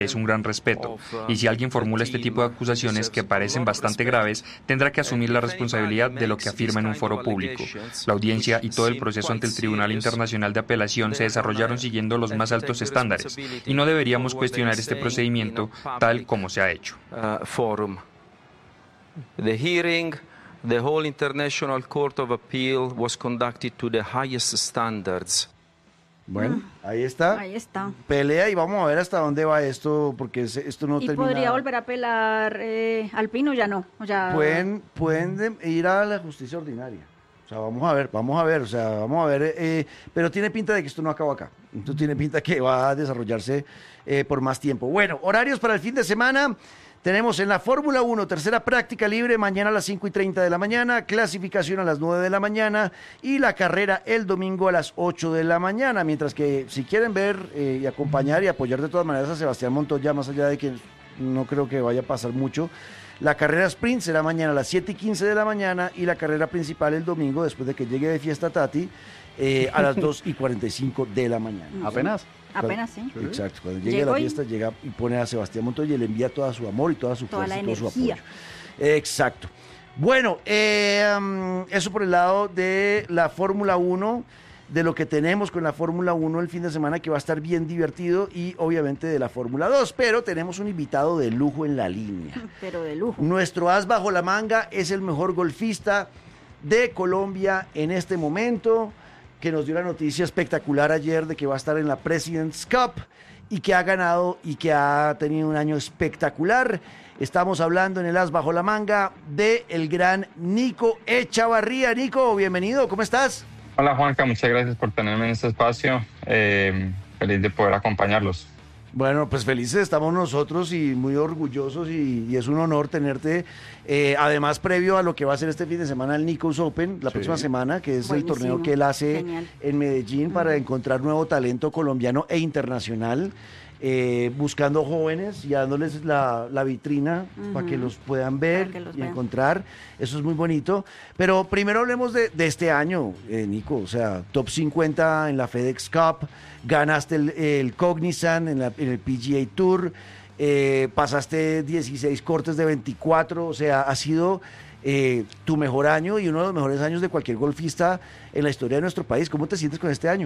es un gran respeto, y si alguien formula este tipo de acusaciones que parecen bastante graves, tendrá que asumir la responsabilidad de lo que afirma en un foro público. La audiencia y todo el proceso ante el Tribunal Internacional de Apelación se desarrollaron siguiendo los más altos estándares, y no deberíamos cuestionar este procedimiento tal como se ha hecho. The hearing, the whole International Court of Appeal was conducted to the highest standards. Bueno, ahí está. Ahí está. Pelea y vamos a ver hasta dónde va esto, porque esto no ¿Y termina. podría volver a apelar Alpino? Ya no. Ya... Pueden ir a la justicia ordinaria. O sea, vamos a ver, pero tiene pinta de que esto no acaba acá. Esto tiene pinta que va a desarrollarse por más tiempo. Bueno, horarios para el fin de semana. Tenemos en la Fórmula 1, tercera práctica libre, mañana a las 5:30 de la mañana, clasificación a las 9 de la mañana y la carrera el domingo a las 8 de la mañana. Mientras que si quieren ver y acompañar y apoyar de todas maneras a Sebastián Montoya, más allá de que no creo que vaya a pasar mucho, la carrera sprint será mañana a las 7:15 de la mañana y la carrera principal el domingo, después de que llegue de fiesta Tati, a las 2:45 de la mañana. Apenas, sí. Exacto, cuando llegue a la fiesta, llega y pone a Sebastián Montoya y le envía todo su amor y toda su fuerza y todo su apoyo. Exacto. Bueno, eso por el lado de la Fórmula 1, de lo que tenemos con la Fórmula 1 el fin de semana, que va a estar bien divertido, y obviamente de la Fórmula 2, pero tenemos un invitado de lujo en la línea. Pero de lujo. Nuestro as bajo la manga es el mejor golfista de Colombia en este momento, que nos dio la noticia espectacular ayer de que va a estar en la President's Cup y que ha ganado y que ha tenido un año espectacular. Estamos hablando en el as bajo la manga de el gran Nico Echavarría. Nico, bienvenido, ¿cómo estás? Hola Juanca, muchas gracias por tenerme en este espacio. Feliz de poder acompañarlos. Bueno, pues felices estamos nosotros y muy orgullosos y es un honor tenerte. Además, previo a lo que va a ser este fin de semana el Nicos Open, la próxima semana, que es buenísimo, el torneo que él hace en Medellín para encontrar nuevo talento colombiano e internacional, buscando jóvenes y dándoles la vitrina para que los puedan ver y encontrar. Eso es muy bonito. Pero primero hablemos de este año, Nico. O sea, top 50 en la FedEx Cup, ganaste el Cognizant en el PGA Tour, pasaste 16 cortes de 24, o sea, ha sido tu mejor año y uno de los mejores años de cualquier golfista en la historia de nuestro país. ¿Cómo te sientes con este año?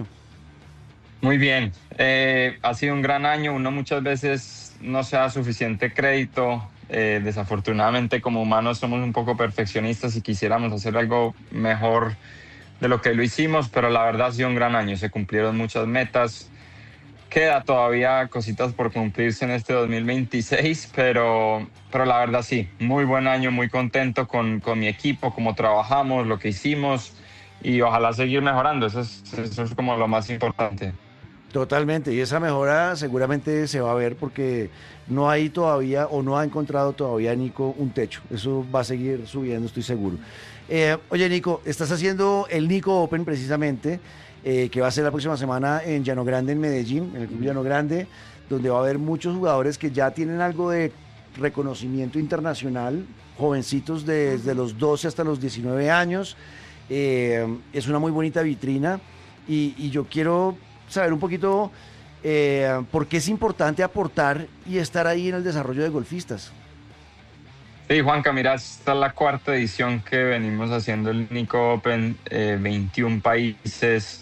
Muy bien, ha sido un gran año. Uno muchas veces no se da suficiente crédito. Desafortunadamente, como humanos somos un poco perfeccionistas y quisiéramos hacer algo mejor de lo que lo hicimos, pero la verdad ha sido un gran año. Se cumplieron muchas metas. Queda todavía cositas por cumplirse en este 2026, pero la verdad sí, muy buen año, muy contento con mi equipo, cómo trabajamos, lo que hicimos, y ojalá seguir mejorando. Eso es como lo más importante. Totalmente, y esa mejora seguramente se va a ver porque no hay todavía, o no ha encontrado todavía Nico un techo. Eso va a seguir subiendo, estoy seguro. Oye, Nico, estás haciendo el Nico Open precisamente, que va a ser la próxima semana en Llano Grande, en Medellín, en el Club Llano Grande, donde va a haber muchos jugadores que ya tienen algo de reconocimiento internacional, jovencitos desde los 12 hasta los 19 años. Es una muy bonita vitrina y yo quiero saber un poquito por qué es importante aportar y estar ahí en el desarrollo de golfistas. Sí, Juanca, mira, esta es la cuarta edición que venimos haciendo el Nico Open, 21 países,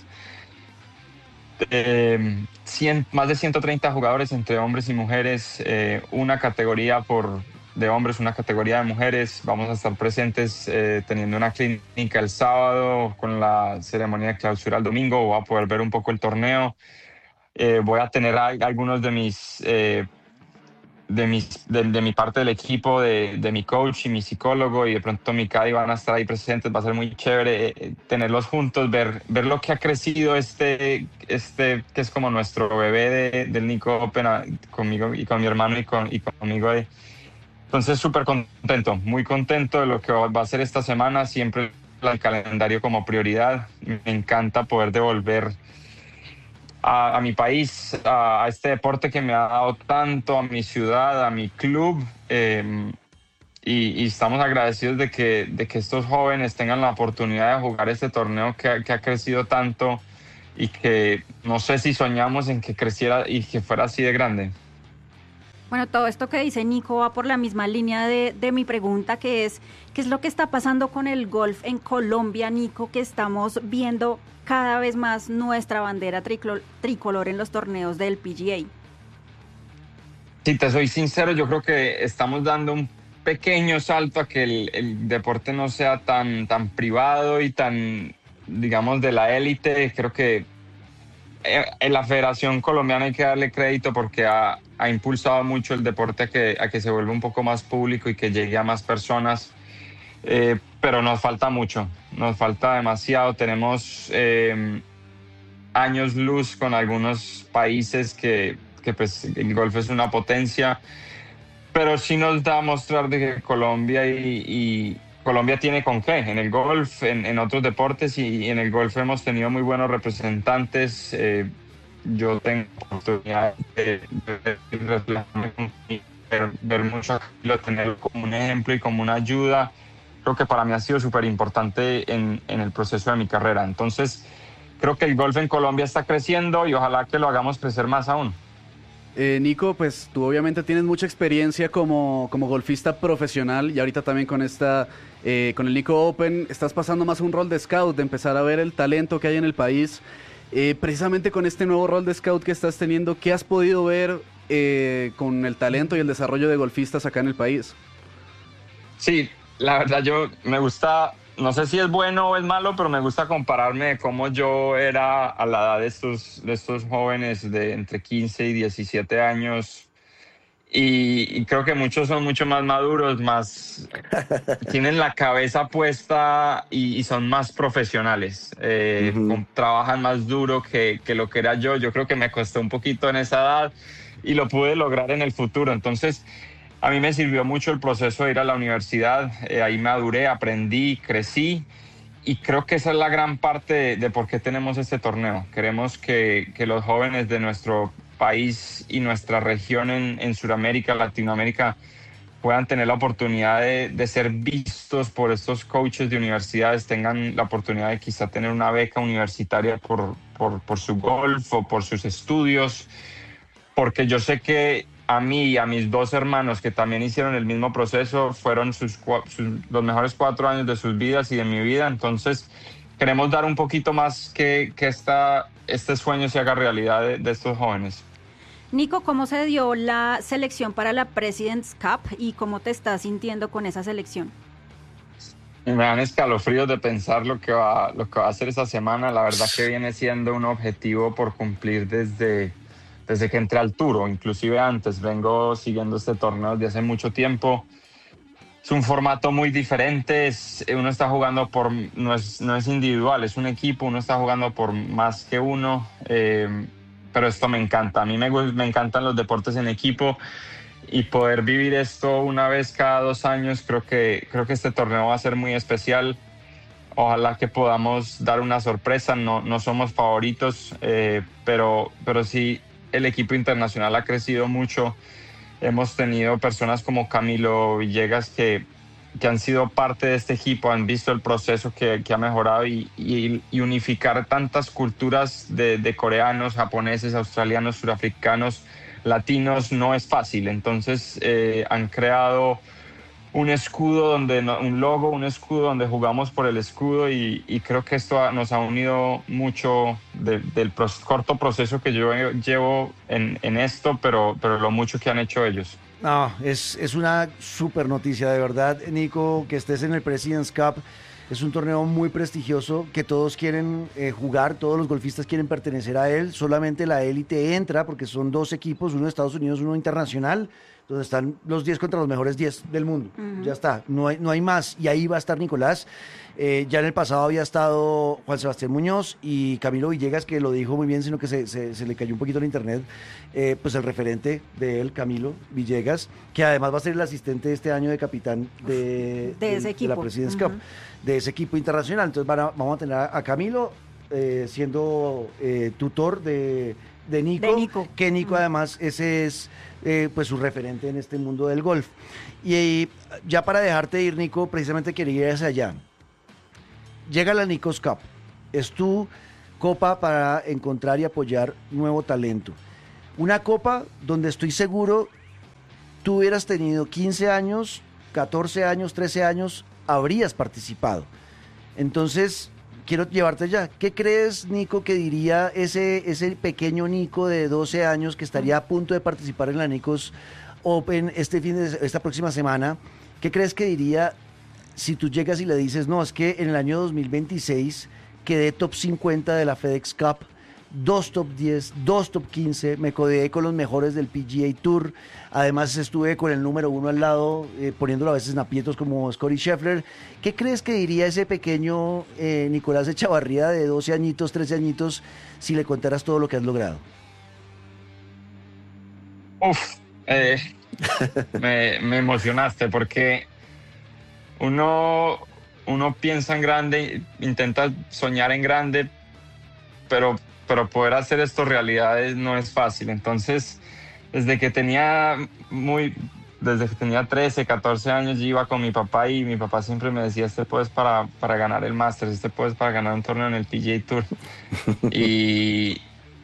más de 130 jugadores entre hombres y mujeres, una categoría de hombres, una categoría de mujeres. Vamos a estar presentes teniendo una clínica el sábado con la ceremonia de clausura el domingo. Voy a poder ver un poco el torneo. Voy a tener algunos de mi parte del equipo, de mi coach y mi psicólogo, y de pronto mi caddy van a estar ahí presentes. Va a ser muy chévere tenerlos juntos, ver lo que ha crecido este que es como nuestro bebé del Nico Open, conmigo y con mi hermano y conmigo. Entonces, súper contento, muy contento de lo que va a ser esta semana. Siempre el calendario como prioridad. Me encanta poder devolver a mi país, a este deporte que me ha dado tanto, a mi ciudad, a mi club. Y estamos agradecidos de que estos jóvenes tengan la oportunidad de jugar este torneo que ha crecido tanto y que no sé si soñamos en que creciera y que fuera así de grande. Bueno, todo esto que dice Nico va por la misma línea de mi pregunta, que es, ¿qué es lo que está pasando con el golf en Colombia, Nico, que estamos viendo cada vez más nuestra bandera tricolor en los torneos del PGA? Si te soy sincero, yo creo que estamos dando un pequeño salto a que el deporte no sea tan privado y tan, digamos, de la élite. Creo que en la Federación Colombiana hay que darle crédito porque ha impulsado mucho el deporte a que se vuelva un poco más público y que llegue a más personas. Pero nos falta mucho, nos falta demasiado. Tenemos años luz con algunos países que pues el golf es una potencia, pero sí nos da a mostrar de que Colombia y Colombia tiene con qué en el golf, en otros deportes, y en el golf hemos tenido muy buenos representantes. Yo tengo oportunidad de ver mucho a Camilo, tenerlo como un ejemplo y como una ayuda. Creo que para mí ha sido súper importante en el proceso de mi carrera. Entonces, creo que el golf en Colombia está creciendo y ojalá que lo hagamos crecer más aún. Nico, pues tú obviamente tienes mucha experiencia como golfista profesional y ahorita también con el Nico Open estás pasando más un rol de scout, de empezar a ver el talento que hay en el país. Precisamente con este nuevo rol de scout que estás teniendo, ¿qué has podido ver con el talento y el desarrollo de golfistas acá en el país? Sí, la verdad me gusta, no sé si es bueno o es malo, pero me gusta compararme de cómo yo era a la edad de estos jóvenes de entre 15 y 17 años. Y creo que muchos son mucho más maduros, tienen la cabeza puesta y son más profesionales. Trabajan más duro que lo que era yo. Yo creo que me costó un poquito en esa edad y lo pude lograr en el futuro. Entonces, a mí me sirvió mucho el proceso de ir a la universidad. Ahí maduré, aprendí, crecí. Y creo que esa es la gran parte de por qué tenemos este torneo. Queremos que los jóvenes de nuestro país y nuestra región en Sudamérica, Latinoamérica, puedan tener la oportunidad de ser vistos por estos coaches de universidades, tengan la oportunidad de quizá tener una beca universitaria por su golf o por sus estudios, porque yo sé que a mí y a mis dos hermanos que también hicieron el mismo proceso, fueron los mejores 4 años de sus vidas y de mi vida. Entonces queremos dar un poquito más que este sueño se haga realidad de estos jóvenes. Nico, ¿cómo se dio la selección para la President's Cup y cómo te estás sintiendo con esa selección? Me dan escalofríos de pensar lo que va a hacer esta semana. La verdad que viene siendo un objetivo por cumplir desde que entré al Tour, o inclusive antes. Vengo siguiendo este torneo desde hace mucho tiempo. Es un formato muy diferente, uno está jugando no es individual, es un equipo, uno está jugando por más que uno, pero esto me encanta. A mí me encantan los deportes en equipo y poder vivir esto una vez cada 2 años, creo que este torneo va a ser muy especial. Ojalá que podamos dar una sorpresa, no somos favoritos, pero sí el equipo internacional ha crecido mucho. Hemos tenido personas como Camilo Villegas que han sido parte de este equipo, han visto el proceso que ha mejorado y unificar tantas culturas de coreanos, japoneses, australianos, surafricanos, latinos no es fácil. Entonces han creado un escudo un escudo donde jugamos por el escudo y creo que esto nos ha unido mucho del corto proceso que yo llevo en esto, pero lo mucho que han hecho ellos. No, es una súper noticia, de verdad, Nico, que estés en el President's Cup. Es un torneo muy prestigioso que todos quieren jugar, todos los golfistas quieren pertenecer a él. Solamente la élite entra porque son 2 equipos, uno de Estados Unidos, uno internacional, donde están los 10 contra los mejores 10 del mundo. Ya está, no hay más. Y ahí va a estar Nicolás. Ya en el pasado había estado Juan Sebastián Muñoz y Camilo Villegas, que lo dijo muy bien, sino que se le cayó un poquito el internet. Pues el referente de él, Camilo Villegas, que además va a ser el asistente este año de capitán de ese equipo, de la President's Cup, de ese equipo internacional. Entonces vamos a tener a Camilo siendo tutor de Nico, que Nico además ese es pues su referente en este mundo del golf. Y ya para dejarte ir, Nico, precisamente quería ir hacia allá. Llega la Nico's Cup, es tu copa para encontrar y apoyar nuevo talento. Una copa donde estoy seguro tú hubieras tenido 15 años, 14 años, 13 años, habrías participado. Entonces, quiero llevarte ya. ¿Qué crees, Nico, que diría ese pequeño Nico de 12 años que estaría a punto de participar en la Nicos Open esta próxima semana? ¿Qué crees que diría si tú llegas y le dices, no, es que en el año 2026 quedé top 50 de la FedEx Cup, 2 top 10, 2 top 15, me codeé con los mejores del PGA Tour, además estuve con el número 1 al lado, poniéndolo a veces en aprietos como Scottie Scheffler? ¿Qué crees que diría ese pequeño Nicolás Echavarría de 12 añitos, 13 añitos, si le contaras todo lo que has logrado? Me emocionaste porque uno piensa en grande, intenta soñar en grande, pero poder hacer esto realidades no es fácil. Entonces, desde que tenía 13, 14 años, yo iba con mi papá y mi papá siempre me decía, este puedes para ganar el Masters, este puedes para ganar un torneo en el PGA Tour. y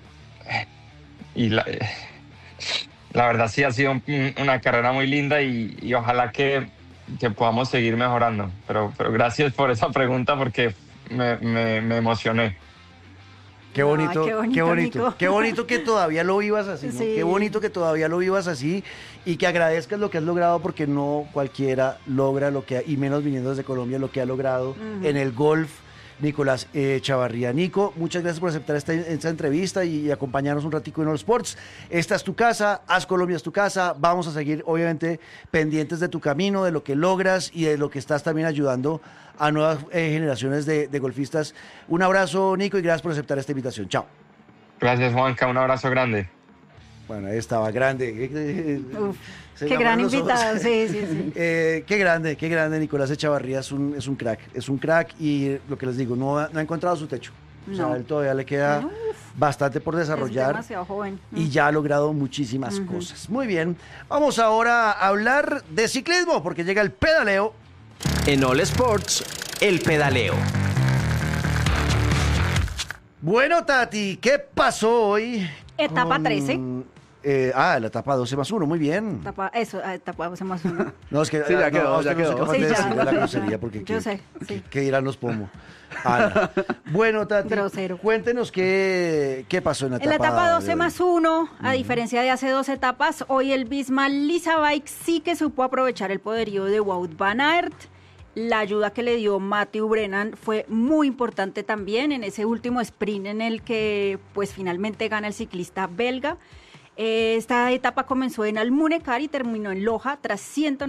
la verdad sí ha sido una carrera muy linda y ojalá que podamos seguir mejorando. Pero gracias por esa pregunta porque me emocioné. Qué bonito, qué bonito, Nico. qué bonito que todavía lo vivas así, ¿no? Sí. Qué bonito que todavía lo vivas así y que agradezcas lo que has logrado porque no cualquiera logra y menos viniendo desde Colombia, lo que ha logrado en el golf Nicolás Echavarría. Nico, muchas gracias por aceptar esta entrevista y acompañarnos un ratico en All Sports. Esta es tu casa, Haz Colombia es tu casa. Vamos a seguir, obviamente, pendientes de tu camino, de lo que logras y de lo que estás también ayudando a nuevas generaciones de golfistas. Un abrazo, Nico, y gracias por aceptar esta invitación. Chao. Gracias, Juanca. Un abrazo grande. Bueno, ahí estaba grande. Uf, qué gran invitado, sí. Qué grande, Nicolás Echavarría es un crack y lo que les digo, no ha encontrado su techo. O sea, él todavía le queda bastante por desarrollar. Es demasiado joven. Y ya ha logrado muchísimas cosas. Muy bien, vamos ahora a hablar de ciclismo porque llega el pedaleo. En All Sports, el pedaleo. Bueno, Tati, ¿qué pasó hoy? Etapa 13. La etapa 12+1, muy bien. Etapa 12+1. No, es que Sí, ya quedó, ya quedó. No soy capaz Sí, de ya. decirle la grosería porque Yo sé, sí. ¿qué dirán los pomos? Ana. Bueno, Tati, Grosero. cuéntenos qué pasó en la En la etapa etapa de hoy. 12+1, a diferencia de hace 2 etapas, hoy el Visma Lease a Bike sí que supo aprovechar el poderío de Wout van Aert. La ayuda que le dio Matthew Brennan fue muy importante también en ese último sprint en el que pues finalmente gana el ciclista belga. Esta etapa comenzó en Almunecar y terminó en Loja tras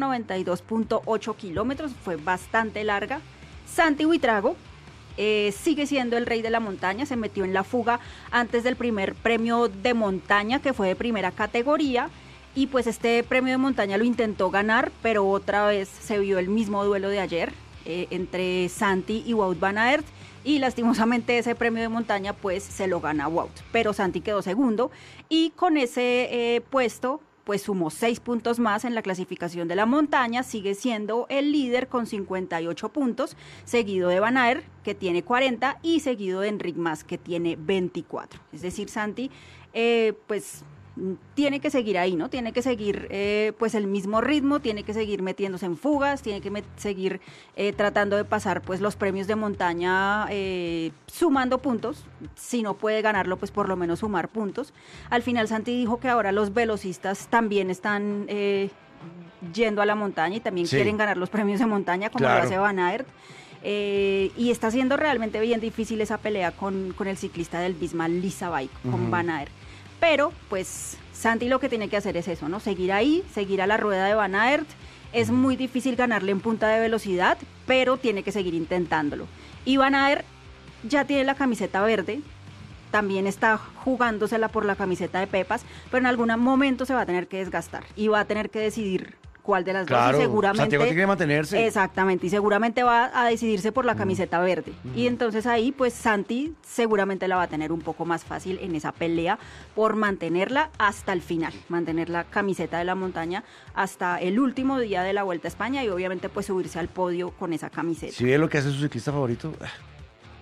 192.8 kilómetros, fue bastante larga. Santi Buitrago sigue siendo el rey de la montaña, se metió en la fuga antes del primer premio de montaña que fue de primera categoría. Y pues este premio de montaña lo intentó ganar, pero otra vez se vio el mismo duelo de ayer entre Santi y Wout van Aert. Y lastimosamente ese premio de montaña pues se lo gana Wout. Pero Santi quedó segundo y con ese puesto pues sumó 6 puntos más en la clasificación de la montaña. Sigue siendo el líder con 58 puntos, seguido de Van Aert que tiene 40 y seguido de Enric Mas que tiene 24. Es decir, Santi pues tiene que seguir ahí, ¿no? Tiene que seguir pues el mismo ritmo, tiene que seguir metiéndose en fugas, tiene que seguir tratando de pasar pues los premios de montaña sumando puntos. Si no puede ganarlo, pues por lo menos sumar puntos. Al final Santi dijo que ahora los velocistas también están yendo a la montaña y también quieren ganar los premios de montaña como lo hace Van Aert. Y está siendo realmente bien difícil esa pelea con el ciclista del Visma Lease a Bike, con Van Aert. Pero, pues, Santi lo que tiene que hacer es eso, ¿no? Seguir ahí, seguir a la rueda de Van Aert. Es muy difícil ganarle en punta de velocidad, pero tiene que seguir intentándolo. Y Van Aert ya tiene la camiseta verde, también está jugándosela por la camiseta de Pepas, pero en algún momento se va a tener que desgastar y va a tener que decidir cuál de las dos, y seguramente Santiago tiene que mantenerse. Exactamente, y seguramente va a decidirse por la camiseta verde. Y entonces ahí pues Santi seguramente la va a tener un poco más fácil en esa pelea por mantenerla hasta el final, mantener la camiseta de la montaña hasta el último día de la Vuelta a España y obviamente pues subirse al podio con esa camiseta. Si ve lo que hace su ciclista favorito,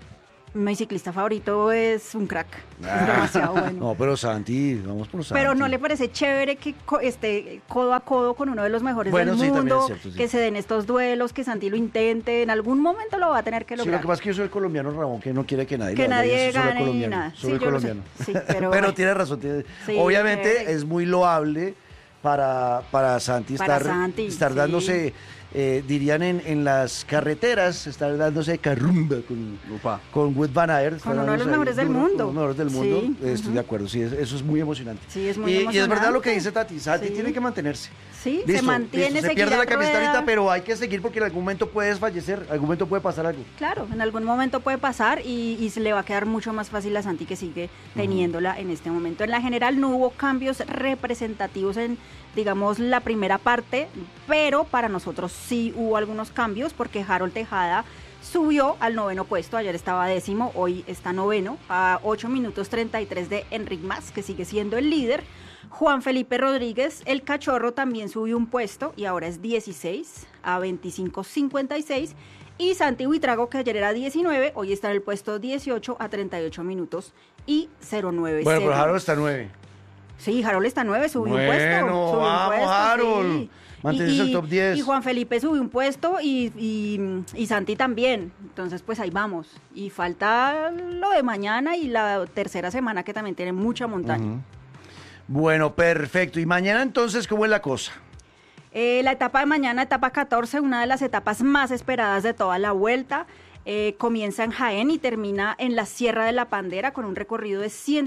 Mi ciclista favorito es un crack, es demasiado bueno. No, pero Santi, vamos por Santi. Pero ¿no le parece chévere que esté codo a codo con uno de los mejores Bueno, del sí, también mundo, es cierto, sí. que se den estos duelos, que Santi lo intente, en algún momento lo va a tener que Sí, lo lograr? que pasa es que yo soy el colombiano, Ramón, que no quiere que nadie Que le hable, nadie yo soy solo gane ni colombiano, nada. solo Sí, yo lo sé. colombiano. Sí, pero pero bueno. tiene razón, Sí, obviamente chévere. es muy loable para Santi Para estar, Santi, estar sí. dándose, dirían en las carreteras, estar dándose carrumba Upa. con Wout van Aert. estar Con uno de los dándose ahí mejores del duro, mundo. con uno de los mejores del mundo, Sí, estoy de acuerdo, sí, eso es muy emocionante. Sí, es muy y es verdad emocionante. lo que dice Tati, Santi Sí. tiene que mantenerse. Sí, Listo, se mantiene, listo, se seguirá pierde la en camiseta rueda. ahorita, pero hay que seguir porque en algún momento puedes fallecer, en algún momento puede pasar algo. Claro, en algún momento puede pasar y se le va a quedar mucho más fácil a Santi, que sigue teniéndola en este momento. En la general no hubo cambios representativos en, digamos, la primera parte, pero para nosotros sí hubo algunos cambios porque Harold Tejada subió al 9º puesto, ayer estaba 10º, hoy está 9º, a 8 minutos 33 de Enric Mas, que sigue siendo el líder. Juan Felipe Rodríguez, el cachorro, también subió un puesto y ahora es 16 a 25.56. Y Santi Buitrago, que ayer era 19, hoy está en el puesto 18 a 38 minutos y 09. Bueno, pero Harold está 9. Sí, Harold está 9, subió un puesto. Bueno, subió un vamos, puesto, Harold. sí. Mantenerse en el top 10. Y Juan Felipe subió un puesto y Santi también. Entonces, pues ahí vamos. Y falta lo de mañana y la tercera semana, que también tiene mucha montaña. Bueno, perfecto. Y mañana entonces, ¿cómo es la cosa? La etapa de mañana, etapa 14, una de las etapas más esperadas de toda la vuelta. Comienza en Jaén y termina en la Sierra de la Pandera con un recorrido de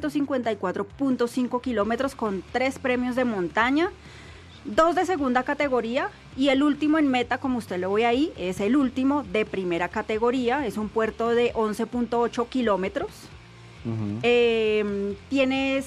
154.5 kilómetros con 3 premios de montaña, 2 de segunda categoría y el último en meta, como usted lo ve ahí, es el último de primera categoría. Es un puerto de 11.8 kilómetros. Tiene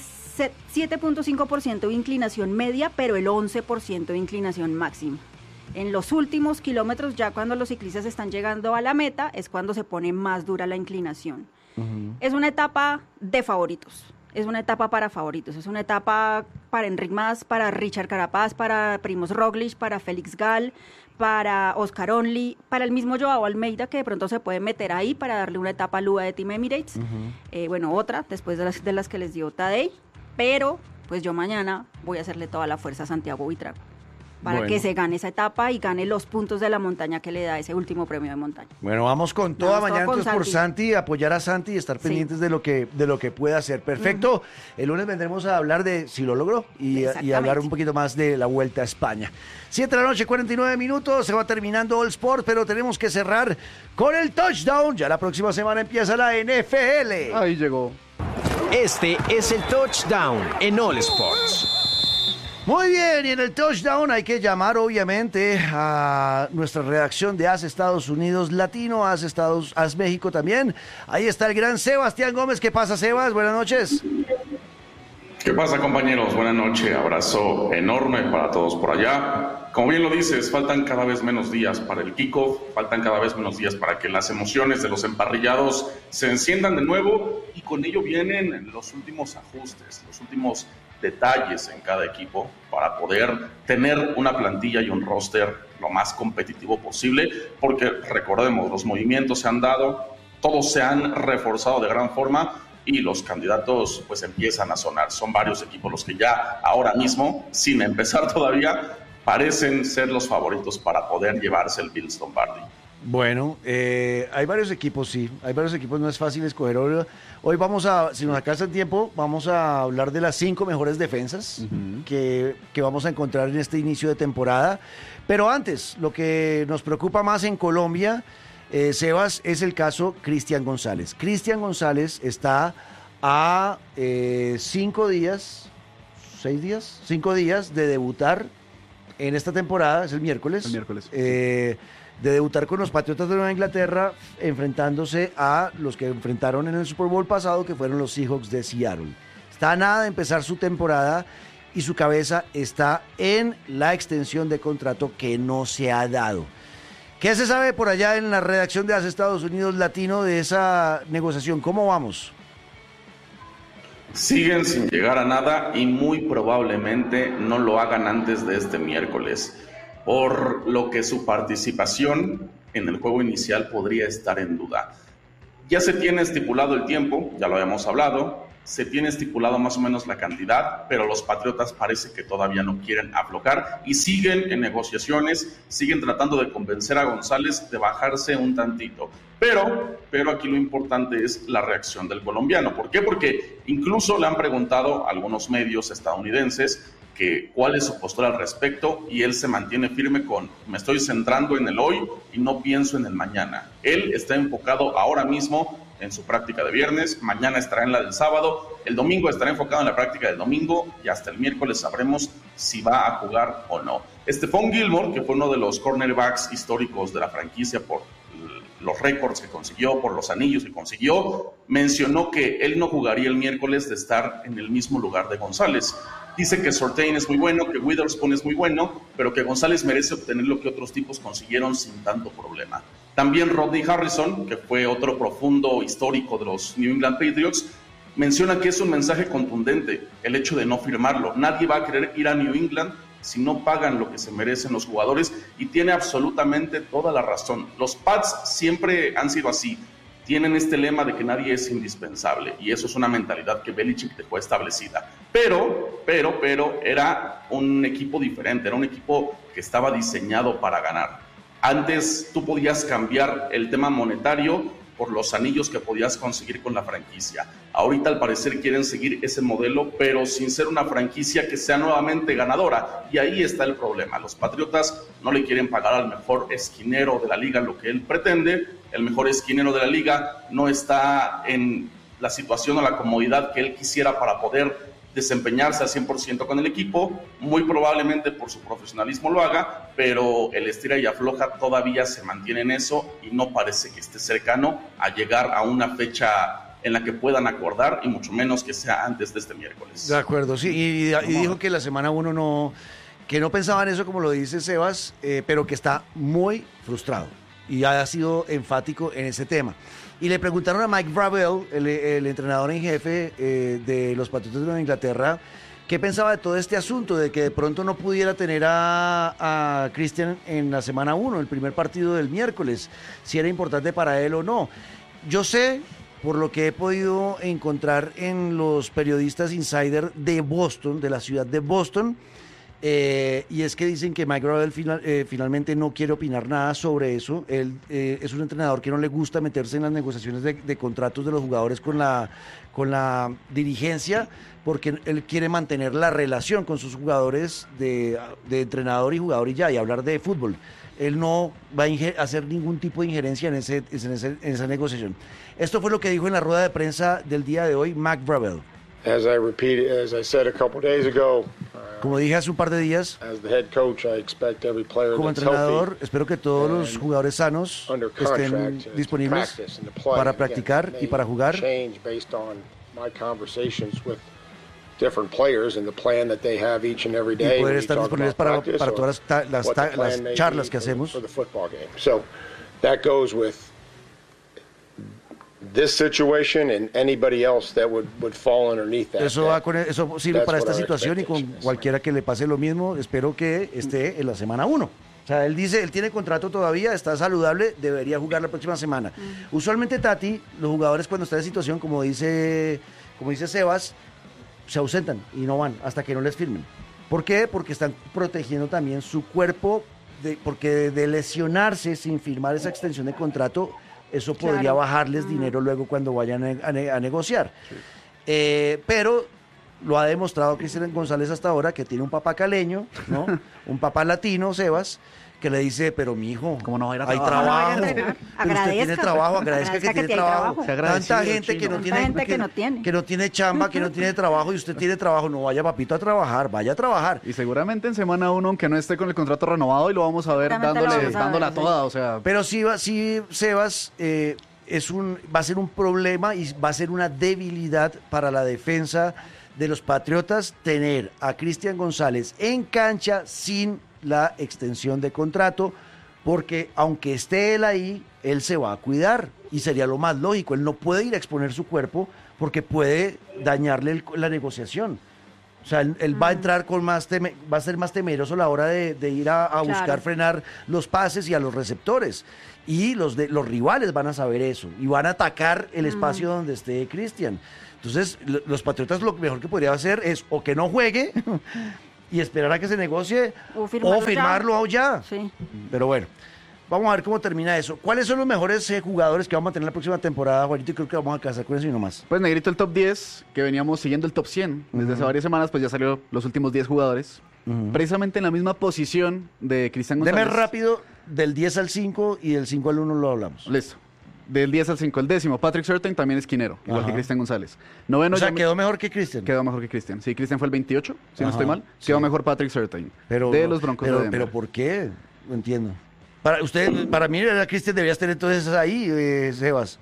7.5% de inclinación media, pero el 11% de inclinación máxima. En los últimos kilómetros, ya cuando los ciclistas están llegando a la meta, es cuando se pone más dura la inclinación. Es una etapa de favoritos, es una etapa para favoritos, es una etapa para Enric Mas, para Richard Carapaz, para Primož Roglic, para Félix Gall, para Oscar Onley, para el mismo Joao Almeida, que de pronto se puede meter ahí para darle una etapa al UAE Team Emirates. Bueno, otra, después de las que les dio Tadej, pero pues yo mañana voy a hacerle toda la fuerza a Santiago Buitrago para Bueno. que se gane esa etapa y gane los puntos de la montaña que le da ese último premio de montaña. Bueno, vamos con toda Vamos mañana todo con entonces por Santi, apoyar a Santi y estar Sí. pendientes de lo que pueda hacer. Perfecto. El lunes vendremos a hablar de si lo logró y Exactamente. hablar un poquito más de la Vuelta a España. 7 de la noche, 49 minutos, se va terminando All Sport, pero tenemos que cerrar con el touchdown. Ya la próxima semana empieza la NFL. Ahí llegó. Este es el touchdown en All Sports. Muy bien, y en el touchdown hay que llamar obviamente a nuestra redacción de AS Estados Unidos Latino, AS México también. Ahí está el gran Sebastián Gómez. ¿Qué pasa, Sebas? Buenas noches. ¿Qué pasa, compañeros? Buenas noches, abrazo enorme para todos por allá. Como bien lo dices, faltan cada vez menos días para el kickoff, faltan cada vez menos días para que las emociones de los emparrillados se enciendan de nuevo y con ello vienen los últimos ajustes, los últimos detalles en cada equipo para poder tener una plantilla y un roster lo más competitivo posible, porque recordemos, los movimientos se han dado, todos se han reforzado de gran forma y los candidatos pues empiezan a sonar. Son varios equipos los que ya ahora mismo, sin empezar todavía, parecen ser los favoritos para poder llevarse el Vince Lombardi. Bueno, hay varios equipos, sí, hay varios equipos, no es fácil escoger. Hoy vamos a, si nos alcanza el tiempo, vamos a hablar de las 5 mejores defensas que vamos a encontrar en este inicio de temporada. Pero antes, lo que nos preocupa más en Colombia, Sebas, es el caso Cristian González. Cristian González está a 5 días, 6 días, 5 días de debutar en esta temporada, es el miércoles. El miércoles. De debutar con los Patriotas de Nueva Inglaterra, enfrentándose a los que enfrentaron en el Super Bowl pasado, que fueron los Seahawks de Seattle. Está a nada de empezar su temporada y su cabeza está en la extensión de contrato que no se ha dado. ¿Qué se sabe por allá en la redacción de AS Estados Unidos Latino de esa negociación? ¿Cómo vamos? Siguen sin llegar a nada y muy probablemente no lo hagan antes de este miércoles, por lo que su participación en el juego inicial podría estar en duda. Ya se tiene estipulado el tiempo, ya lo habíamos hablado, se tiene estipulado más o menos la cantidad, pero los Patriotas parece que todavía no quieren aflojar y siguen en negociaciones, siguen tratando de convencer a González de bajarse un tantito. Pero aquí lo importante es la reacción del colombiano. ¿Por qué? Porque incluso le han preguntado a algunos medios estadounidenses que cuál es su postura al respecto, y él se mantiene firme con: me estoy centrando en el hoy y no pienso en el mañana. Él está enfocado ahora mismo en su práctica de viernes, mañana estará en la del sábado, el domingo estará enfocado en la práctica del domingo y hasta el miércoles sabremos si va a jugar o no. Stephon Gilmore, que fue uno de los cornerbacks históricos de la franquicia por los récords que consiguió, por los anillos que consiguió, mencionó que él no jugaría el miércoles de estar en el mismo lugar de González. Dice que Surtain es muy bueno, que Witherspoon es muy bueno, pero que González merece obtener lo que otros tipos consiguieron sin tanto problema. También Rodney Harrison, que fue otro profundo histórico de los New England Patriots, menciona que es un mensaje contundente el hecho de no firmarlo. Nadie va a querer ir a New England si no pagan lo que se merecen los jugadores, y tiene absolutamente toda la razón. Los Pats siempre han sido así. Tienen este lema de que nadie es indispensable, y eso es una mentalidad que Belichick dejó establecida. Pero era un equipo diferente, era un equipo que estaba diseñado para ganar. Antes tú podías cambiar el tema monetario por los anillos que podías conseguir con la franquicia. Ahorita al parecer quieren seguir ese modelo, pero sin ser una franquicia que sea nuevamente ganadora, y ahí está el problema. Los Patriotas no le quieren pagar al mejor esquinero de la liga lo que él pretende. El mejor esquinero de la liga no está en la situación o la comodidad que él quisiera para poder desempeñarse al 100% con el equipo. Muy probablemente por su profesionalismo lo haga, pero el estira y afloja todavía se mantiene en eso y no parece que esté cercano a llegar a una fecha en la que puedan acordar, y mucho menos que sea antes de este miércoles. De acuerdo, sí, y dijo que la semana 1 que no pensaba en eso, como lo dice Sebas, pero que está muy frustrado y ha sido enfático en ese tema. Y le preguntaron a Mike Vrabel, el entrenador en jefe de los Patriotas de Nueva Inglaterra, qué pensaba de todo este asunto, de que de pronto no pudiera tener a Christian en la semana 1, el primer partido del miércoles, si era importante para él o no. Yo sé, por lo que he podido encontrar en los periodistas insider de Boston, de la ciudad de Boston, y es que dicen que Mike Vrabel finalmente no quiere opinar nada sobre eso. Él es un entrenador que no le gusta meterse en las negociaciones de contratos de los jugadores con la dirigencia, porque él quiere mantener la relación con sus jugadores de entrenador y jugador y ya, y hablar de fútbol. Él no va a hacer ningún tipo de injerencia en esa negociación. Esto fue lo que dijo en la rueda de prensa del día de hoy Mike Vrabel. Como dije hace un par de días, como entrenador, espero que todos los jugadores sanos estén disponibles para practicar y para jugar. Y poder estar disponibles para todas las charlas que hacemos. This situation and anybody else that would fall underneath that. Eso sirve para esta situación y con cualquiera que le pase lo mismo. Espero que esté en la semana 1. O sea, él dice, él tiene contrato todavía, está saludable, debería jugar la próxima semana. Usualmente, Tati, los jugadores cuando están en situación, como dice Sebas, se ausentan y no van hasta que no les firmen. ¿Por qué? Porque están protegiendo también su cuerpo, porque de lesionarse sin firmar esa extensión de contrato, eso podría bajarles dinero luego cuando vayan a negociar. Sí. Pero lo ha demostrado Christian González hasta ahora, que tiene un papá caleño, ¿no? Un papá latino, Sebas, que le dice, pero mijo, ¿cómo no va a ir a hay trabajo? Pero usted tiene trabajo, agradezca que tiene trabajo. Tanta gente que no tiene chamba, que no tiene trabajo, y usted tiene trabajo. No vaya, papito, a trabajar, vaya a travar. Y seguramente en semana 1, aunque no esté con el contrato renovado, y lo vamos a ver dándola toda, o sea. Pero sí, Sebas, va a ser un problema y va a ser una debilidad para la defensa de los Patriotas tener a Christian González en cancha sin la extensión de contrato, porque aunque esté él ahí, él se va a cuidar y sería lo más lógico. Él no puede ir a exponer su cuerpo porque puede dañarle la negociación. O sea, él va a entrar con va a ser más temeroso a la hora de ir a buscar frenar los pases y a los receptores. Y los rivales van a saber eso y van a atacar el espacio donde esté Christian. Entonces, los Patriotas lo mejor que podría hacer es o que no juegue y esperar a que se negocie o firmarlo ya. Sí. Pero bueno, vamos a ver cómo termina eso. ¿Cuáles son los mejores jugadores que vamos a tener la próxima temporada, Juanito? Y creo que vamos a casar con eso y no más. Pues, Negrito, el top 10, que veníamos siguiendo el top 100 desde hace varias semanas, pues ya salió los últimos 10 jugadores. Precisamente en la misma posición de Cristian González. Deme rápido, del 10 al 5 y del 5 al 1 lo hablamos. Listo. Del 10 al 5, el 10º, Patrick Surtain, también esquinero, igual que Cristian González. 9º, o sea, quedó mejor que Cristian. Quedó mejor que Cristian. Sí, Cristian fue el 28, si no estoy mal. Quedó mejor Patrick Surtain, de los Broncos de Denver. Pero ¿por qué? No entiendo. Para mí, Cristian debería estar entonces ahí, Sebas.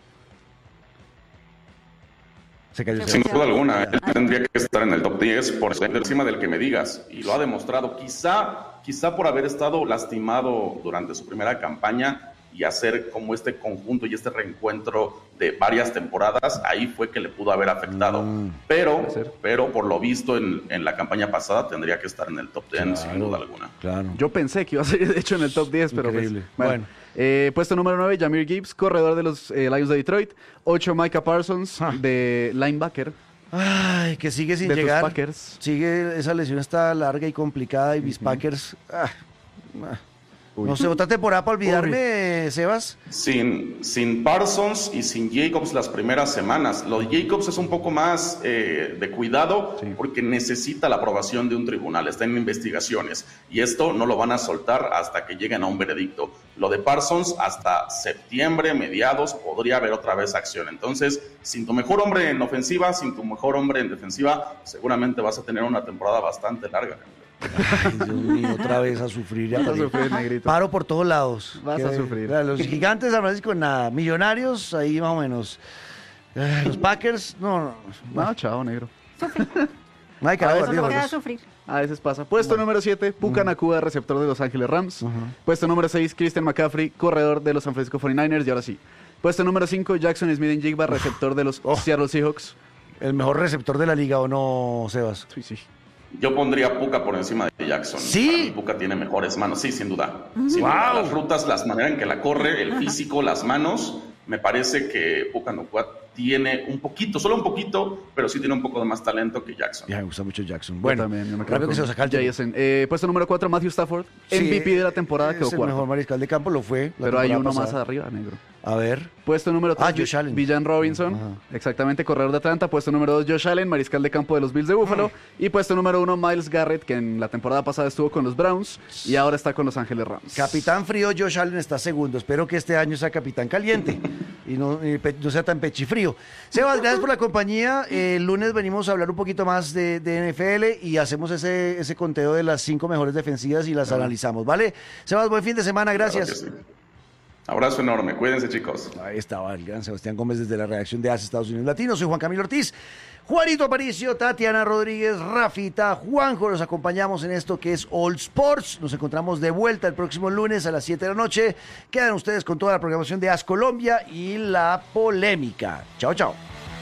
Se cayó. Sin duda alguna, él tendría que estar en el top 10 por encima del que me digas. Y lo ha demostrado. Quizá por haber estado lastimado durante su primera campaña y hacer como este conjunto y este reencuentro de varias temporadas, ahí fue que le pudo haber afectado. Pero por lo visto en la campaña pasada tendría que estar en el top 10, sin duda alguna. Claro. Yo pensé que iba a ser, de hecho, en el top 10, pero increíble. Pues, bueno. Puesto número 9, Jahmyr Gibbs, corredor de los Lions de Detroit. 8, Micah Parsons, de linebacker. Ay, que sigue sin llegar. Packers. Esa lesión está larga y complicada y mis Packers... No sé, otra temporada para olvidarme, Sebas. Sin Parsons y sin Jacobs las primeras semanas. Lo de Jacobs es un poco más de cuidado porque necesita la aprobación de un tribunal, está en investigaciones y esto no lo van a soltar hasta que lleguen a un veredicto. Lo de Parsons hasta septiembre, mediados, podría haber otra vez acción. Entonces, sin tu mejor hombre en ofensiva, sin tu mejor hombre en defensiva, seguramente vas a tener una temporada bastante larga. Ay, Dios mío, otra vez a sufrir. Vas a sufrir, Negrito. Paro por todos lados. Vas a sufrir. Los Gigantes de San Francisco, nada. Millonarios, ahí más o menos. Los Packers, no. Chao, negro. No hay que sufrir. A veces pasa. Puesto número 7, Puka Nacua, receptor de Los Ángeles Rams. Puesto número 6, Christian McCaffrey, corredor de los San Francisco 49ers. Y ahora sí. Puesto número 5, Jackson Smith-Njigba, receptor de los Seattle Seahawks. El mejor receptor de la liga, ¿o no, Sebas? Sí. Yo pondría a Puka por encima de Jackson. ¿Sí? Para mí Puka tiene mejores manos, sí, sin duda. Sin duda. Las rutas, la manera en que la corre, el físico, las manos, me parece que Puka Nacua tiene un poquito, solo un poquito, pero sí tiene un poco de más talento que Jackson. Ya me gusta mucho Jackson. Bueno, también, rápido que se lo saca el Jason. Puesto número 4, Matthew Stafford, MVP de la temporada, quedó cuarto. El mejor mariscal de campo lo fue. Pero hay uno más arriba, negro. A ver. Puesto número 3, Josh Allen. Villan Robinson, exactamente, corredor de Atlanta. Puesto número 2, Josh Allen, mariscal de campo de los Bills de Buffalo. Y puesto número 1, Myles Garrett, que en la temporada pasada estuvo con los Browns y ahora está con Los Ángeles Rams. Capitán frío, Josh Allen está segundo. Espero que este año sea capitán caliente y no sea tan pechifrío. Sebas, gracias por la compañía. El lunes venimos a hablar un poquito más de NFL y hacemos ese conteo de las 5 mejores defensivas y las analizamos, ¿vale? Sebas, buen fin de semana, gracias. Claro que sí. Abrazo enorme, cuídense, chicos. Ahí estaba el gran Sebastián Gómez desde la redacción de AS Estados Unidos Latino. Soy Juan Camilo Ortiz, Juanito Aparicio, Tatiana Rodríguez, Rafita, Juanjo. Los acompañamos en esto que es All Sports. Nos encontramos de vuelta el próximo lunes a las 7 de la noche. Quedan ustedes con toda la programación de AS Colombia y la polémica. Chao, chao.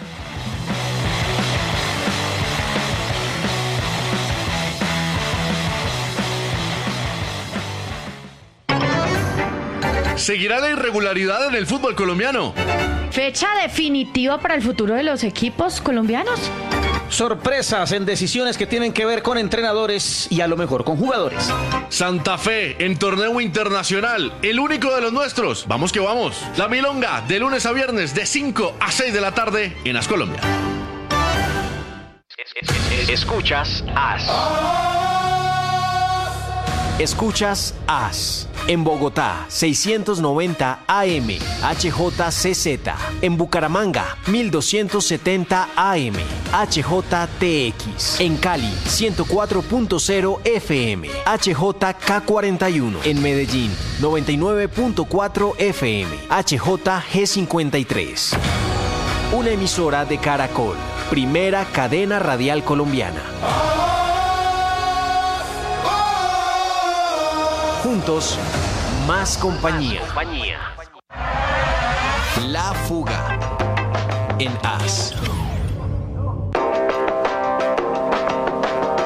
¿Seguirá la irregularidad en el fútbol colombiano? ¿Fecha definitiva para el futuro de los equipos colombianos? Sorpresas en decisiones que tienen que ver con entrenadores y a lo mejor con jugadores. Santa Fe en torneo internacional, el único de los nuestros. Vamos que vamos. La Milonga, de lunes a viernes, de 5 a 6 de la tarde en AS Colombia. Escuchas AS. Escuchas AS. En Bogotá, 690 AM, HJCZ. En Bucaramanga, 1270 AM, HJTX. En Cali, 104.0 FM, HJK41. En Medellín, 99.4 FM, HJG53. Una emisora de Caracol, primera cadena radial colombiana. Juntos, más compañía. La Fuga en AS.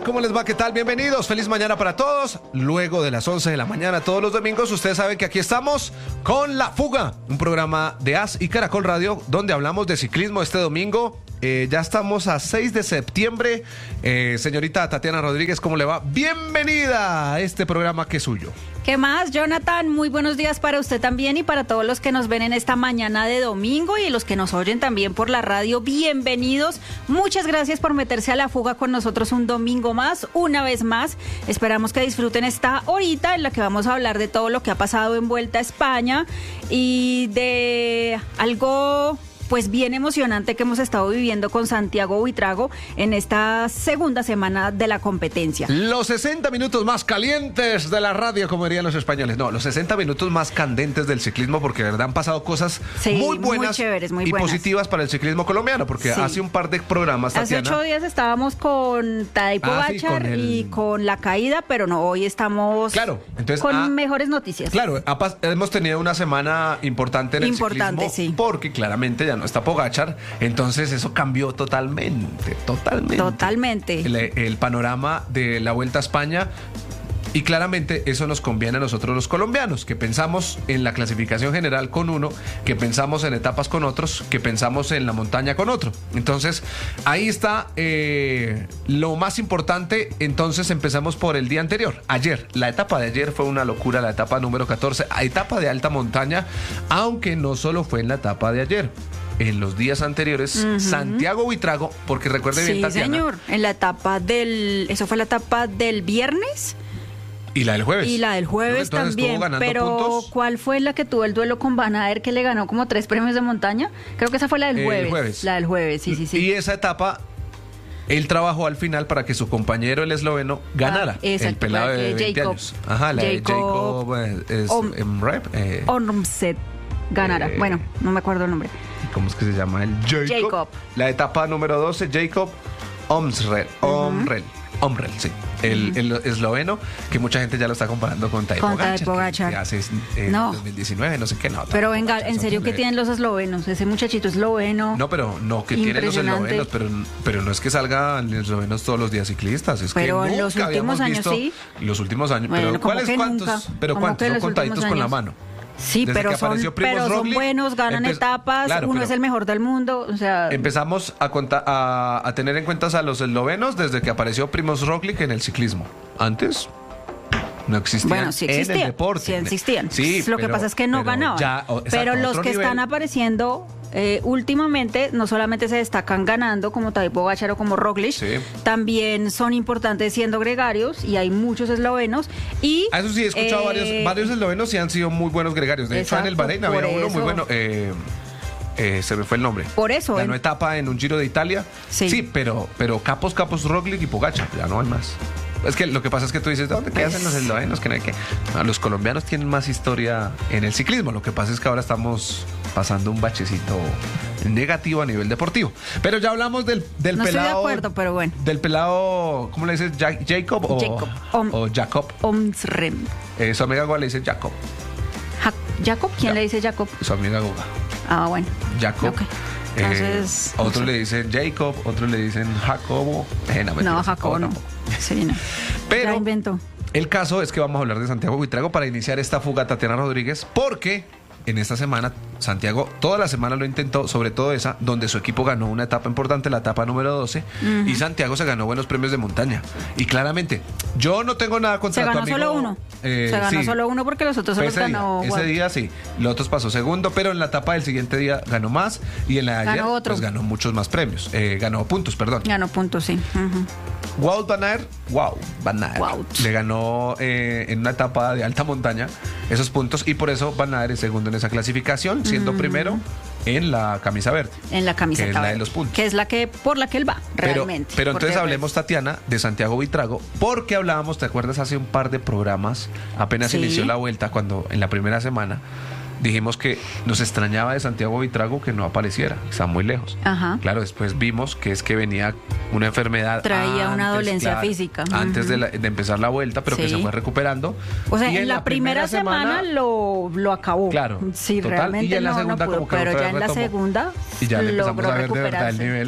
¿Cómo les va? ¿Qué tal? Bienvenidos. Feliz mañana para todos. Luego de las 11 de la mañana, todos los domingos, ustedes saben que aquí estamos con La Fuga, un programa de AS y Caracol Radio, donde hablamos de ciclismo este domingo. Ya estamos a 6 de septiembre. Señorita Tatiana Rodríguez, ¿cómo le va? Bienvenida a este programa que es suyo. ¿Qué más, Jonathan? Muy buenos días para usted también y para todos los que nos ven en esta mañana de domingo y los que nos oyen también por la radio. Bienvenidos. Muchas gracias por meterse a La Fuga con nosotros un domingo más, una vez más. Esperamos que disfruten esta horita en la que vamos a hablar de todo lo que ha pasado en Vuelta a España y de algo pues bien emocionante que hemos estado viviendo con Santiago Buitrago en esta segunda semana de la competencia. Los 60 minutos más calientes de la radio, como dirían los españoles. No, los 60 minutos más candentes del ciclismo, porque de verdad han pasado cosas muy buenas, muy chéveres, muy buenas, positivas para el ciclismo colombiano, porque hace un par de programas, Tatiana, hace 8 días estábamos con Tadej Pogačar y con la caída, pero no, hoy estamos con mejores noticias. Claro, hemos tenido una semana importante en el ciclismo, porque claramente ya no está Pogačar, entonces eso cambió totalmente el panorama de la Vuelta a España. Y claramente eso nos conviene a nosotros los colombianos, que pensamos en la clasificación general con uno, que pensamos en etapas con otros, que pensamos en la montaña con otro. Entonces, ahí está lo más importante. Entonces empezamos por el día anterior. Ayer, la etapa de ayer fue una locura, la etapa número 14, etapa de alta montaña, aunque no solo fue en la etapa de ayer. En los días anteriores, Santiago Buitrago, porque recuerde bien, Tatiana. Sí, señor, en la etapa eso fue la etapa del viernes. Y la del jueves. Y la del jueves también, pero puntos. ¿Cuál fue la que tuvo el duelo con Van Aert, que le ganó como 3 premios de montaña? Creo que esa fue la del jueves. La del jueves, sí. Y esa etapa, él trabajó al final para que su compañero, el esloveno, ganara. Exacto, el pelado de 20 años. Ajá, la de Jacob Ormsted ganara. Bueno, no me acuerdo el nombre. ¿Cómo es que se llama? El Jacob. La etapa número 12, Jacob Omrell, sí. El esloveno, que mucha gente ya lo está comparando con Tadej Pogačar. Que hace 2019, no sé qué nota. Pero venga, en serio, ¿qué tienen los eslovenos? Ese muchachito esloveno. No, pero no, que tienen los eslovenos, pero no es que salgan los eslovenos todos los días ciclistas. Es pero que en los últimos años sí. Los últimos años, bueno, pero ¿cuántos? Pero ¿cuántos? Son contaditos con la mano. Sí, pero son buenos, ganan etapas, claro, uno es el mejor del mundo, o sea... Empezamos a tener en cuenta a los eslovenos desde que apareció Primož Roglič en el ciclismo. Antes no existían. Bueno, sí existían, en el deporte. Sí existían. Sí, lo que pasa es que no ganaban. Pero los que están apareciendo... últimamente no solamente se destacan ganando como Tadej Pogačar o como Roglič, también son importantes siendo gregarios y hay muchos eslovenos y eso sí, he escuchado varios eslovenos y han sido muy buenos gregarios. De hecho en el Bahrein había uno muy bueno, se me fue el nombre. Por eso ganó etapa en un Giro de Italia. Sí, pero capos Roglič y Pogačar, ya no hay más. Es que lo que pasa es que tú dices, ¿dónde qué hacen los eslovenos? Que no hay que... Los colombianos tienen más historia en el ciclismo. Lo que pasa es que ahora estamos pasando un bachecito negativo a nivel deportivo. Pero ya hablamos del pelado... No estoy de acuerdo, pero bueno. Del pelado, ¿cómo le dices? ¿Jacob o Jacob? Omrell. Su amiga Goga le dice Jacob. ¿Jacob? ¿Quién le dice Jacob? Su amiga Goga. Ah, bueno. Jacob. Okay. Entonces, otros le dicen Jacob, otros le dicen Jacobo. No, Jacobo no. Sí, no. Pero ya inventó. El caso es que vamos a hablar de Santiago Buitrago para iniciar esta fuga, Tatiana Rodríguez, porque en esta semana Santiago toda la semana lo intentó, sobre todo esa, donde su equipo ganó una etapa importante, la etapa número 12, y Santiago se ganó buenos premios de montaña. Y claramente, yo no tengo nada contra tu amigo. Se ganó solo uno. Se ganó solo uno porque los otros se los ganó. Ese día sí, los otros pasó segundo, pero en la etapa del siguiente día ganó más y en la de ayer pues ganó muchos más premios. Ganó puntos, perdón. Ganó puntos, sí. Wout van Aert le ganó en una etapa de alta montaña esos puntos y por eso Van Aert es segundo en esa clasificación, siendo primero en la camisa verde. En la camiseta que es la de los puntos. Que es por la que él va, realmente. Pero entonces hablemos, Tatiana, de Santiago Buitrago, porque hablábamos, ¿te acuerdas? Hace un par de programas, apenas inició la vuelta, cuando en la primera semana dijimos que nos extrañaba de Santiago Buitrago que no apareciera, está muy lejos. Ajá. Claro, después vimos que es que venía una enfermedad. Traía una dolencia física. Antes de empezar la vuelta, pero que se fue recuperando. O sea, en la primera semana lo acabó. Claro. Sí, total, realmente y en la segunda, no pudo, como que pero ya en la segunda y ya le empezamos logró a ver de verdad el recuperarse. nivel.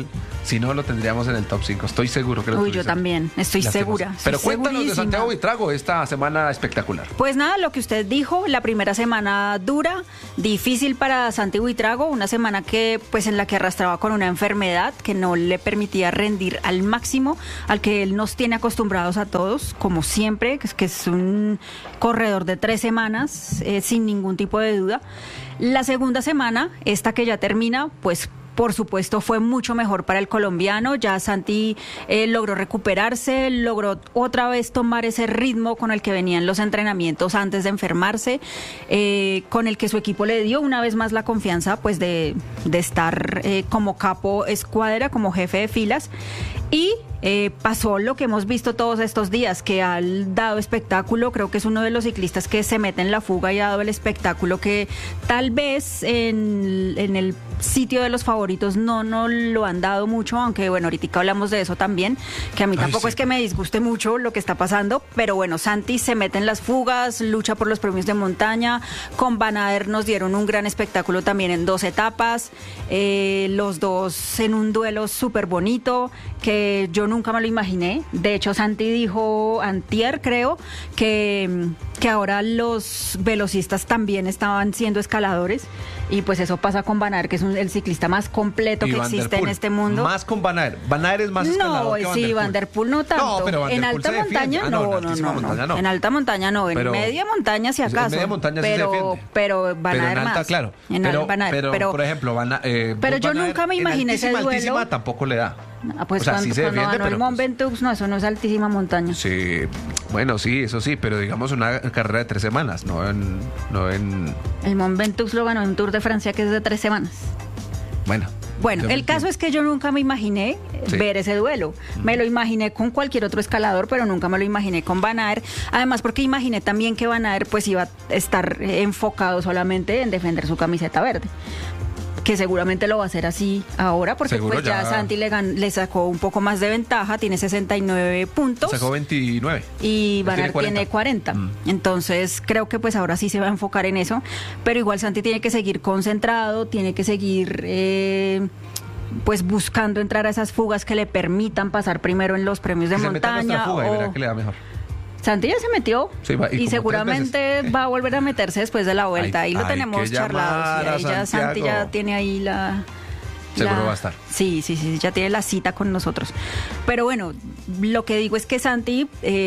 Si no, lo tendríamos en el top 5. Estoy seguro que lo Uy, yo también, estoy segura. Pero cuéntanos de Santiago Buitrago esta semana espectacular. Pues nada, lo que usted dijo, la primera semana dura, difícil para Santiago Buitrago, una semana que pues en la que arrastraba con una enfermedad que no le permitía rendir al máximo, al que él nos tiene acostumbrados a todos, como siempre, que es un corredor de 3 semanas, sin ningún tipo de duda. La segunda semana, esta que ya termina, pues por supuesto fue mucho mejor para el colombiano. Ya Santi logró recuperarse, logró otra vez tomar ese ritmo con el que venían los entrenamientos antes de enfermarse, con el que su equipo le dio una vez más la confianza pues de estar como capo escuadra, como jefe de filas. Y pasó lo que hemos visto todos estos días, que ha dado espectáculo. Creo que es uno de los ciclistas que se mete en la fuga y ha dado el espectáculo que tal vez en el sitio de los favoritos no lo han dado mucho, aunque bueno, ahorita hablamos de eso también, que a mí tampoco es que me disguste mucho lo que está pasando, pero bueno, Santi se mete en las fugas, lucha por los premios de montaña. Con Van Aert nos dieron un gran espectáculo también en 2 etapas, los dos en un duelo súper bonito, que yo nunca me lo imaginé. De hecho, Santi dijo antier, creo, que ahora los velocistas también estaban siendo escaladores, y pues eso pasa con Van Aert, que es el ciclista más completo que existe en este mundo. Más con Van Aert. Van Aert es más escalador que Van der Poel. Sí, Van der Poel no tanto. No, pero Van der Poel en alta montaña no. En alta montaña no, en media montaña si acaso. En media montaña pero Van Aert más. Claro. Pero por ejemplo, pero yo nunca me imaginé ese duelo. Altísima tampoco le da. Pues cuando ganó el Mont Ventoux, no, eso no es altísima montaña. Sí, bueno, sí, eso sí, pero digamos una carrera de 3 semanas, no en... El Mont Ventoux lo ganó en Tour de Francia, que es de 3 semanas. Bueno, el caso es que yo nunca me imaginé ver ese duelo. Me lo imaginé con cualquier otro escalador, pero nunca me lo imaginé con Van Aert. Además, porque imaginé también que Van Aert pues iba a estar enfocado solamente en defender su camiseta verde, que seguramente lo va a hacer así ahora, porque pues ya Santi le sacó un poco más de ventaja, tiene 69 puntos. Sacó 29. Y Van Aert tiene 40. Entonces creo que pues ahora sí se va a enfocar en eso, pero igual Santi tiene que seguir concentrado, tiene que seguir pues buscando entrar a esas fugas que le permitan pasar primero en los premios de montaña. Fuga y verá que le da mejor. Santi ya se metió y seguramente va a volver a meterse después de la vuelta. Ahí lo tenemos charlados. Y ahí ya Santi ya tiene ahí Seguro va a estar. Sí, ya tiene la cita con nosotros. Pero bueno, lo que digo es que Santi,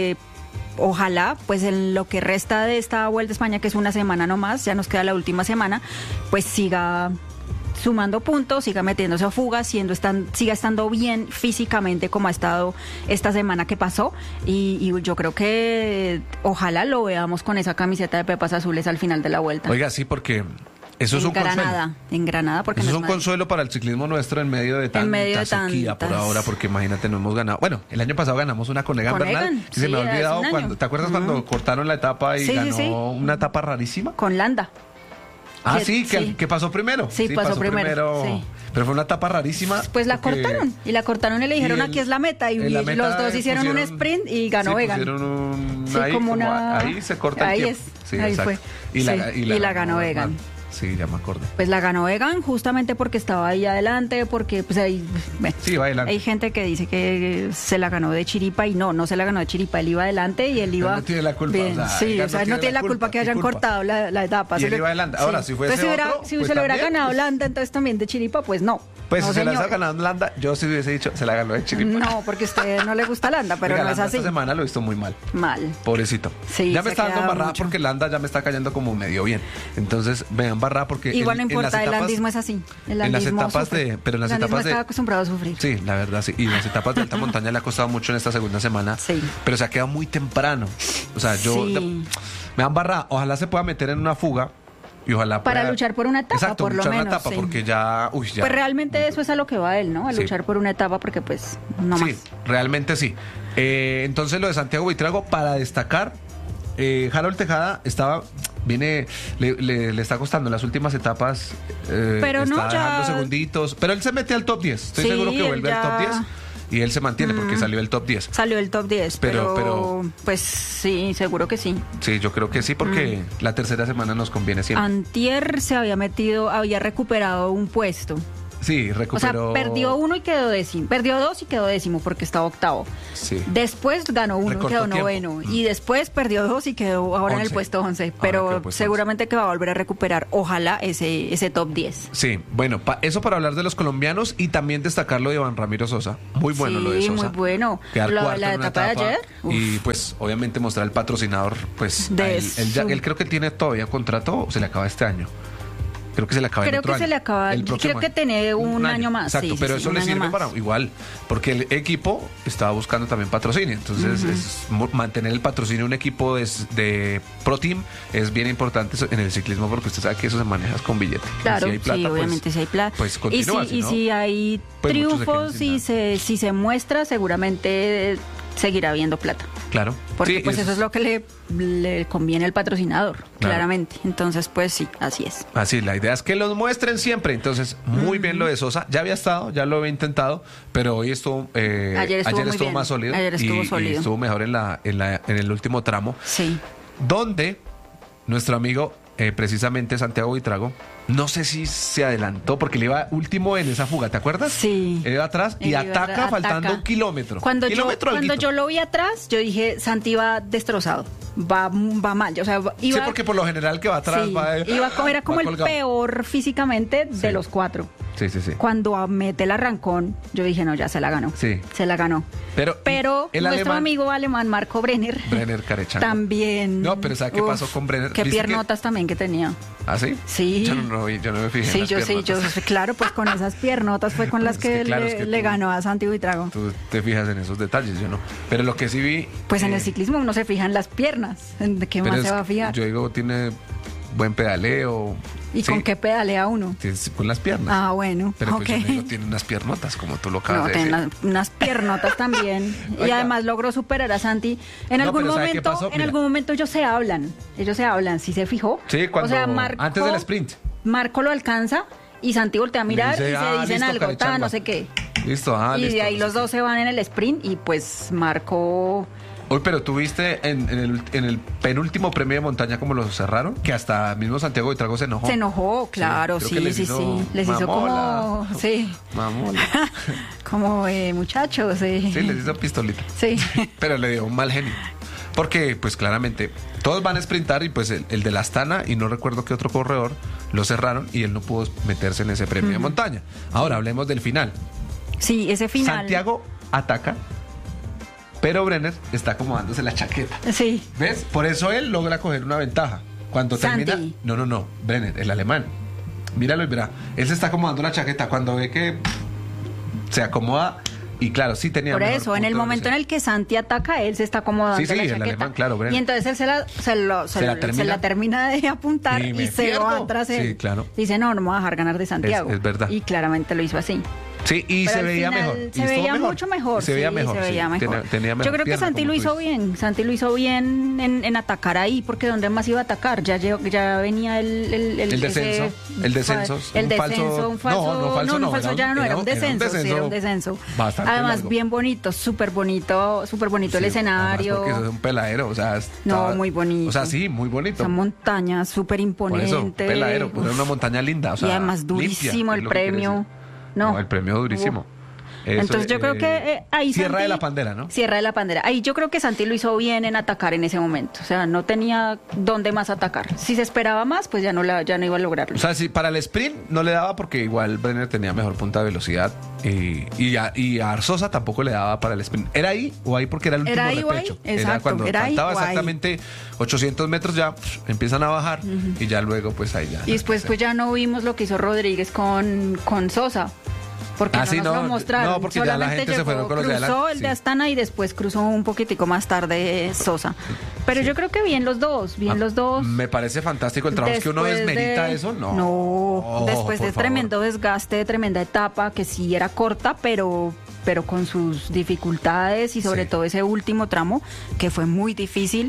ojalá, pues en lo que resta de esta Vuelta a España, que es una semana nomás, ya nos queda la última semana, pues siga sumando puntos, siga metiéndose a fugas, siga estando bien físicamente como ha estado esta semana que pasó, y yo creo que ojalá lo veamos con esa camiseta de pepas azules al final de la vuelta. Oiga, sí, porque eso es un consuelo. En Granada, porque eso es un consuelo para el ciclismo nuestro en medio de tanta sequía por ahora, porque imagínate, no hemos ganado. Bueno, el año pasado ganamos una con Egan Bernal, y se me ha olvidado cuando, ¿te acuerdas cuando cortaron la etapa y ganó una etapa rarísima? Con Landa. Que pasó primero. Sí, pasó primero. Sí. Pero fue una etapa rarísima. Pues la cortaron y le dijeron aquí es la meta, y los dos hicieron un sprint y ganó Egan. Ahí se corta el tiempo. Ahí fue. Y la ganó Egan. Sí, ya me acordé. Pues la ganó Egan justamente porque estaba ahí adelante, porque pues ahí hay gente que dice que se la ganó de chiripa, y no se la ganó de chiripa, él iba adelante y él iba... No tiene la culpa. Bien. No tiene la culpa que hayan cortado la etapa. Y él iba adelante. Ahora, si fuese si se lo hubiera ganado Landa, entonces también de chiripa, pues no. Pues si se la está ganando Landa, yo sí hubiese dicho, se la ganó de chiripa. No, porque a usted no le gusta Landa, pero no es así. Esta semana lo he visto muy mal. Pobrecito. Sí, ya me está dando embarrada porque Landa ya me está cayendo como medio bien. Entonces me da embarrada porque... Igual no importa, el landismo es así. En las etapas pero en las etapas está acostumbrado a sufrir. Sí, la verdad, sí. Y en las etapas de alta montaña le ha costado mucho en esta segunda semana. Sí. Pero se ha quedado muy temprano. O sea, me da embarrada. Ojalá se pueda meter en una fuga. Y ojalá para luchar por una etapa, exacto, por lo menos. Una etapa, porque ya... Pues realmente eso es a lo que va él, ¿no? A luchar por una etapa, porque pues no más. Sí, realmente sí. Entonces lo de Santiago Buitrago, para destacar, Harold Tejada le está costando en las últimas etapas, pero está dejando segunditos, pero él se mete al top 10, estoy seguro que vuelve al top 10 y él se mantiene porque salió el top 10. Salió el top 10, pero pues sí, seguro que sí. Sí, yo creo que sí, porque la tercera semana nos conviene siempre. Antier había recuperado un puesto. Sí, recuperó. O sea, perdió 1 y quedó décimo. Perdió 2 y quedó décimo porque estaba octavo. Sí. Después ganó 1 y quedó noveno. Y después perdió 2 y quedó ahora 11. En el puesto 11. Pero seguramente 11. Que va a volver a recuperar, ojalá, ese top 10. Sí, bueno, eso para hablar de los colombianos y también destacar lo de Iván Ramiro Sosa. Muy bueno lo de Sosa. Sí, muy bueno. La etapa de ayer. Y pues obviamente mostrar el patrocinador, pues él creo que tiene todavía contrato, se le acaba este año. Creo que se le acaba el otro año. Creo que tiene un año más. Exacto, pero eso le sirve para igual, porque el equipo estaba buscando también patrocinio. Entonces, mantener el patrocinio de un equipo de Pro Team es bien importante en el ciclismo, porque usted sabe que eso se maneja con billete. Claro, si hay plata, obviamente si hay plata. Pues continúa, y si hay triunfos, si se muestra, seguramente seguirá habiendo plata. Claro. Porque pues eso es lo que le conviene al patrocinador, claramente. Entonces, pues sí, así es. Así, la idea es que los muestren siempre. Entonces, muy bien lo de Sosa. Ya había estado, ya lo había intentado, pero hoy estuvo ayer estuvo más sólido. Ayer estuvo sólido. Y estuvo mejor en el último tramo. Sí. Donde nuestro amigo, precisamente Santiago Buitrago, no sé si se adelantó porque le iba último en esa fuga, ¿te acuerdas? Sí. Él iba atrás y ataca faltando 1 kilómetro. Cuando yo lo vi atrás, yo dije, Santi va destrozado, va mal. O sea, sí, porque por lo general que va atrás era como el peor físicamente de los 4. Sí. Cuando mete el arrancón, yo dije, no, ya se la ganó. Sí. Se la ganó. Pero nuestro amigo alemán, Marco Brenner Carechango. También. No, pero ¿sabes qué pasó con Brenner? Qué piernotas también que tenía. ¿Ah, sí? Sí. Yo no me fijé. Claro, pues con esas piernotas fue con las que le ganó a Santi Buitrago. Tú te fijas en esos detalles, yo no. Pero lo que sí vi. Pues en el ciclismo uno se fija en las piernas. ¿De qué más se va a fijar? Yo digo, tiene buen pedaleo. ¿Y con qué pedalea uno? Con las piernas. Ah, bueno. Pero pues yo digo, tiene unas piernotas, como tú lo acabas de decir. Tiene unas piernotas también. Y además logró superar a Santi. En algún momento ellos se hablan. ¿Sí se fijó? Sí, antes del sprint. Marco lo alcanza y Santi voltea a mirar y se dicen algo, no sé qué. Listo, y de ahí los dos se van en el sprint y pues Marco... Uy, pero tú viste en el penúltimo premio de montaña como lo cerraron, que hasta mismo Santiago Buitrago se enojó. Se enojó, claro, sí. Les hizo como... Sí. Mamola. Como muchachos, sí. Sí, les hizo pistolita. Sí. Pero le dio un mal genio. Porque, pues claramente, todos van a sprintar y pues el de la Astana y no recuerdo qué otro corredor lo cerraron y él no pudo meterse en ese premio de montaña. Ahora hablemos del final. Sí, ese final. Santiago ataca, pero Brenner está acomodándose la chaqueta. Sí. ¿Ves? Por eso él logra coger una ventaja. Cuando termina... No, Brenner, el alemán. Míralo y verá. Él se está acomodando la chaqueta. Cuando ve que se acomoda... Y claro, sí tenía... Por eso, en el momento en el que Santi ataca, él se está acomodando la chaqueta. Sí, el alemán, claro, Brenner. Y entonces él se la termina de apuntar y se va atrás él. Sí, claro. Dice, no me voy a dejar ganar de Santiago. Es verdad. Y claramente lo hizo así. Sí, y pero se veía mejor. Se veía mucho mejor. Se veía mejor. Tenía mejor. Yo creo que Santi lo hizo bien. Santi lo hizo bien en atacar ahí, porque ¿dónde más iba a atacar? Ya venía el descenso. El descenso. Un falso ya no era un descenso. Sí, era un descenso. Además, largo. Bien bonito, súper bonito el escenario. Porque eso es un peladero, o sea. Muy bonito. O sea, sí, muy bonito. Son montañas súper imponentes. Un peladero, pues era una montaña linda. O sea, y además durísimo el premio. No, el premio durísimo. Entonces yo creo que ahí Sierra de la Pandera, ¿no? Sierra de la Pandera. Ahí yo creo que Santi lo hizo bien en atacar en ese momento. O sea, no tenía dónde más atacar. Si se esperaba más, pues ya no iba a lograrlo. O sea, si para el sprint no le daba porque igual Brenner tenía mejor punta de velocidad y a Arzosa tampoco le daba para el sprint. ¿Era ahí o ahí porque era el último repecho? Exacto, era cuando faltaba exactamente 800 metros ya empiezan a bajar y ya luego pues ahí ya. Y después pues ya no vimos lo que hizo Rodríguez con Sosa. Porque no nos lo mostraron. No, porque ya la gente se fueron con los de adelante. Cruzó el de Astana y después cruzó un poquitico más tarde Sosa. Pero yo creo que bien los dos, Me parece fantástico el trabajo. Es que uno desmerita eso, no. Después de tremendo desgaste, de tremenda etapa, que sí era corta, pero con sus dificultades y sobre todo ese último tramo, que fue muy difícil.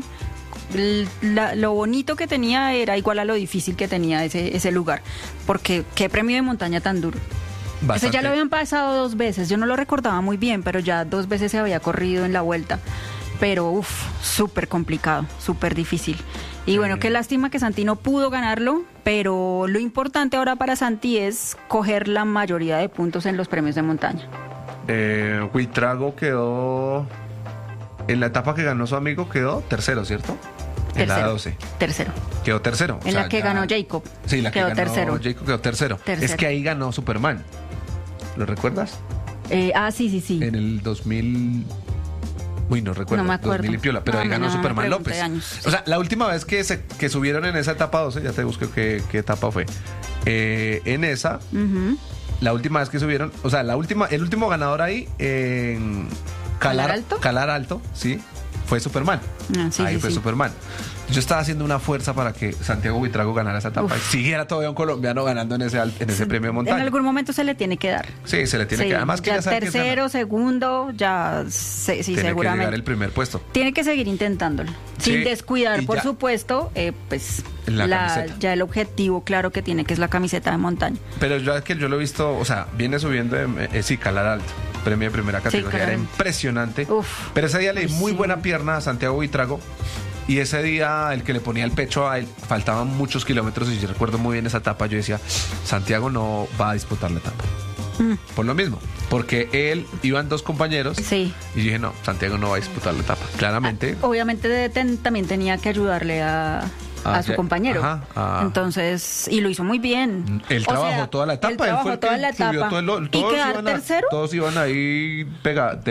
Lo bonito que tenía era igual a lo difícil que tenía ese lugar. Porque qué premio de montaña tan duro. Bastante. Ese ya lo habían pasado 2 veces, yo no lo recordaba muy bien, pero ya 2 veces se había corrido en la vuelta. Pero súper complicado, súper difícil. Y bueno, qué lástima que Santi no pudo ganarlo, pero lo importante ahora para Santi es coger la mayoría de puntos en los premios de montaña. Buitrago quedó, en la etapa que ganó su amigo, quedó tercero, ¿cierto? En la 12. Tercero. Quedó tercero. En la que ganó Jacob. Sí, la que quedó ganó tercero. Jacob quedó tercero. Es que ahí ganó Superman. ¿Lo recuerdas? Sí. En el 2000... Uy, no recuerdo. No me acuerdo. 2000 y piola, pero ahí ganó Superman López. O sea, la última vez que subieron en esa etapa 12, ya te busco qué etapa fue. En esa, la última vez que subieron, o sea, el último ganador ahí en Calar Alto, sí, fue Superman. Ahí fue Superman. Yo estaba haciendo una fuerza para que Santiago Buitrago ganara esa etapa y siguiera todavía un colombiano ganando en ese premio de montaña. En algún momento se le tiene que dar. Sí, se le tiene que dar. Además que ya sabe tercero, segundo, ya sí, tiene seguramente. Que llegar el primer puesto. Tiene que seguir intentándolo. Sin descuidar, por supuesto, pues ya el objetivo claro que tiene, que es la camiseta de montaña. Pero yo lo he visto, o sea, viene subiendo Calar Alto. Premio de primera categoría, era impresionante. Pero ese día le di muy buena pierna a Santiago Buitrago. Y ese día, el que le ponía el pecho a él, faltaban muchos kilómetros. Y yo recuerdo muy bien esa etapa. Yo decía, Santiago no va a disputar la etapa. Por lo mismo, porque él iban 2 compañeros. Sí. Y dije, no, Santiago no va a disputar la etapa. Claramente. Obviamente también tenía que ayudarle a su compañero. Entonces, y lo hizo muy bien. Él trabajó toda la etapa. Él trabajó toda la etapa. ¿Y quedar tercero? Todos iban ahí pegados.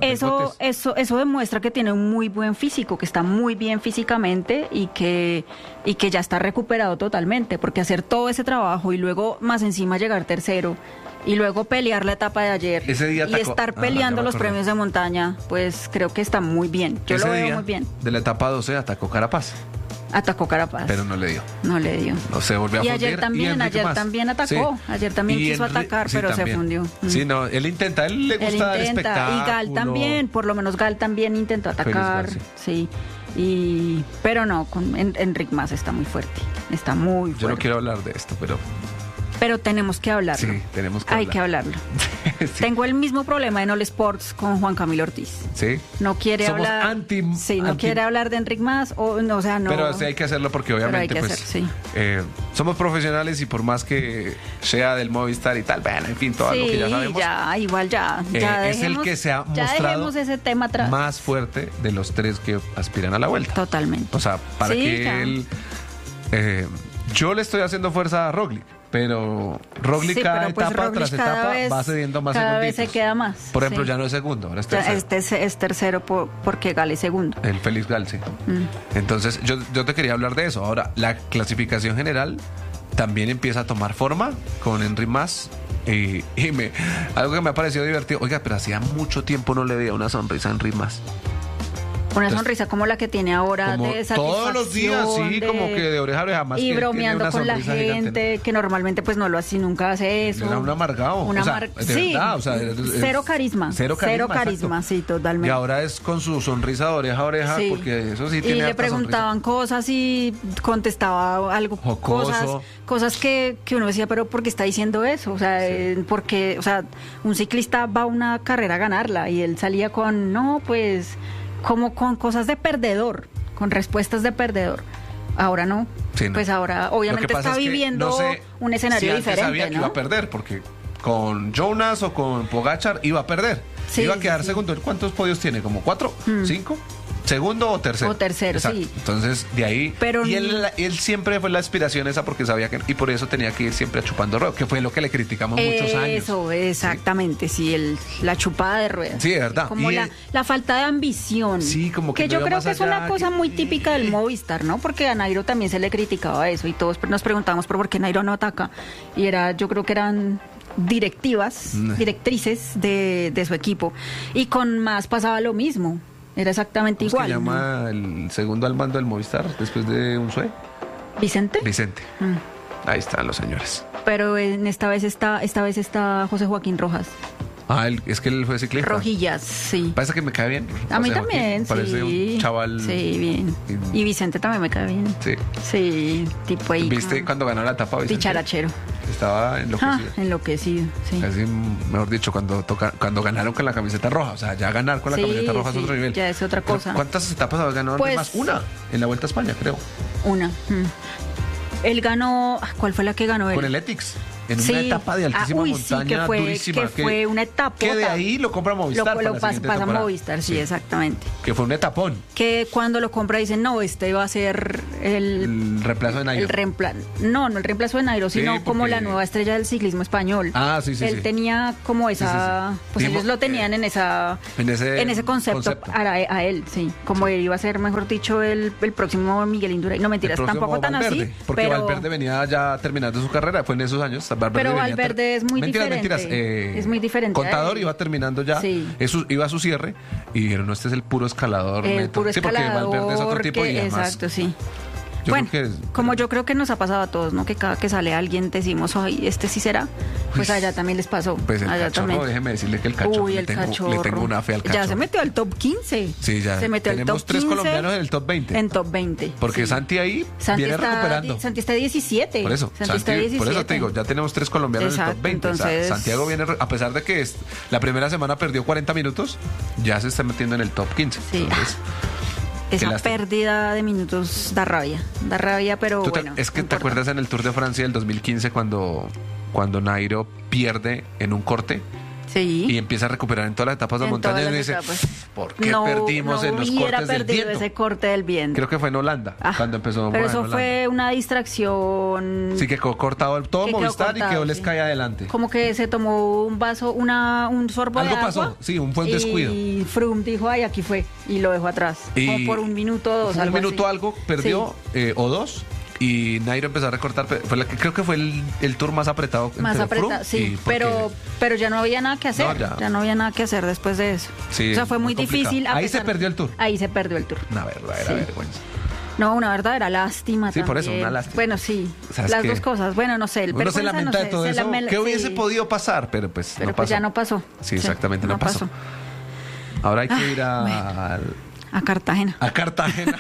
Eso demuestra que tiene un muy buen físico, que está muy bien físicamente y que ya está recuperado totalmente, porque hacer todo ese trabajo y luego más encima llegar tercero y luego pelear la etapa de ayer y estar peleando los premios de montaña, pues creo que está muy bien. Yo lo veo muy bien. De la etapa 12 atacó Carapaz. Atacó Carapaz. Pero no le dio. No se volvió a fundir. Ayer también atacó. Sí. Ayer también quiso atacar, pero se fundió. Sí, no, él le gusta dar espectáculo. Y Gal también, por lo menos Gal también intentó atacar. Sí. Pero no, Enric Mas está muy fuerte. Está muy fuerte. Yo no quiero hablar de esto, pero tenemos que hablarlo. Sí, tenemos que Hay que hablarlo. Sí. Tengo el mismo problema en All Sports con Juan Camilo Ortiz. Sí. No quiere hablar. Quiere hablar de Enric Mas, no. Pero sí hay que hacerlo porque obviamente somos profesionales y por más que sea del Movistar y tal, bueno, en fin, todo lo que ya sabemos. Es el que se ha mostrado ese tema más fuerte de los 3 que aspiran a la vuelta. Totalmente. O sea, para que él yo le estoy haciendo fuerza a Roglic. Pero Roglic cada etapa tras etapa va cediendo más segunditos. Cada vez se queda más. Por ejemplo, ya no es segundo, ahora es tercero. Es tercero porque Gal es segundo. El Félix Gal, sí. Entonces, yo te quería hablar de eso. Ahora, la clasificación general también empieza a tomar forma con Enric Mas. Y algo que me ha parecido divertido. Oiga, pero hacía mucho tiempo no le veía una sonrisa a Enric Mas. Una sonrisa como la que tiene ahora de satisfacción. Todos los días, sí, como que de oreja a oreja más. Y bromeando con la gente, gigante, que normalmente pues no lo hace, nunca hace eso. Era un amargado. Cero carisma. Cero carisma, sí, totalmente. Y ahora es con su sonrisa de oreja a oreja, porque eso sí tiene. Y le preguntaban cosas y contestaba algo. Cosas que uno decía, pero ¿por qué está diciendo eso? O sea, porque, un ciclista va a una carrera a ganarla y él salía con, como con cosas de perdedor, con respuestas de perdedor. Ahora no. Sí, no. Pues ahora obviamente está viviendo un escenario diferente. Sabía que iba a perder, porque con Jonas o con Pogačar iba a perder. Iba a quedar segundo. ¿Cuántos podios tiene? ¿Como 4? ¿5? ¿Segundo o tercero? Exacto. Sí. Entonces, de ahí. Y él siempre fue la aspiración esa porque sabía que. Y por eso tenía que ir siempre a chupando ruedas, que fue lo que le criticamos muchos años. Eso, exactamente. Sí, la chupada de ruedas. Sí, de verdad. Como la falta de ambición. Sí, como que yo creo que es una cosa muy típica del Movistar, ¿no? Porque a Nairo también se le criticaba eso y todos nos preguntábamos por qué Nairo no ataca. Y yo creo que eran directrices de su equipo. Y con Mas pasaba lo mismo. Era exactamente igual. ¿Cómo se llama el segundo al mando del Movistar después de Unzué? ¿Vicente? Ahí están los señores. Pero esta vez está José Joaquín Rojas. Ah, es que él fue ciclista. Rojillas, sí. Parece que me cae bien. A mí también, sí. Parece un chaval. Sí, bien. Y Vicente también me cae bien. Sí. Sí, tipo ahí. ¿Viste cuando ganó la etapa, Vicente? Dicharachero. Estaba enloquecido. Enloquecido, sí. Casi, mejor dicho, cuando ganaron con la camiseta roja. O sea, ya ganar con la camiseta roja es otro nivel. Ya es otra cosa. ¿Cuántas etapas has ganado? Pues, más una en la Vuelta a España, creo. Una. Él ganó. ¿Cuál fue la que ganó él? Con el Etix. En una etapa de altísima montaña, que fue, durísima. Que fue una etapa. Que de ahí lo compra Movistar. Lo pasa a Movistar, sí, exactamente. Que fue un etapón. Que cuando lo compra dicen, no, este va a ser el reemplazo de Nairo. No el reemplazo de Nairo, sino como la nueva estrella del ciclismo español. Ah, sí. Él tenía como esa. Sí. Pues ellos lo tenían en ese concepto. A él, sí. Como él iba a ser, mejor dicho, el próximo Miguel Indurain. No, mentiras, tampoco tan Valverde, así. Porque Valverde venía ya terminando su carrera, fue en esos años. Pero Valverde es muy diferente. Es muy diferente. Contador iba terminando ya, iba a su cierre y dijeron, no, este es el puro escalador. Puro escalador. Porque Valverde es otro tipo y además. Exacto, sí. Bueno, como yo creo que nos ha pasado a todos, ¿no? Que cada que sale alguien decimos, ay, este sí será. Pues allá también les pasó. Pues el allá cachorro, también. Déjeme decirle que el cachorro. Uy, le tengo una fe al cachorro. Ya se metió al top 15. Sí, ya. Se metió al top 15. Tenemos 3 colombianos en el top 20. En top 20. Porque Santi ahí viene recuperando. Santi está 17. Por eso. Santi está 17. Por eso te digo, ya tenemos 3 colombianos en el top 20. Entonces, o sea, Santiago viene, a pesar de que la primera semana perdió 40 minutos, ya se está metiendo en el top 15. Sí. Entonces, esa pérdida de minutos da rabia, pero bueno. Es que te acuerdas en el Tour de Francia del 2015 cuando Nairo pierde en un corte. Sí. Y empieza a recuperar en todas las etapas de montaña y dice, ¿por qué perdimos en los cortes del viento? Ese corte del viento. Creo que fue en Holanda, cuando empezó. Pero eso fue una distracción. Sí, que quedó cortado todo Movistar y quedó les cae adelante. Como que se tomó un vaso, un sorbo de agua. Algo pasó, sí, fue un descuido. Y Froome dijo, ay, aquí fue, y lo dejó atrás. Como por un minuto o dos, algo perdió, o dos. Y Nairo empezó a recortar, creo que fue el tour más apretado. Más apretado, sí, pero ya no había nada que hacer. No, ya no había nada que hacer después de eso. Sí, o sea, fue muy difícil. Ahí se perdió el tour. Ahí se perdió el tour. Una verdadera vergüenza. No, una verdadera lástima. Sí, también. por eso, una lástima. Bueno, sí, las dos cosas. Bueno, no sé, uno se lamenta de todo eso. ¿Qué hubiese podido pasar? Pero pues no pasó. Ya no pasó. Sí, exactamente, no pasó. Ahora hay que ir a Cartagena. A Cartagena.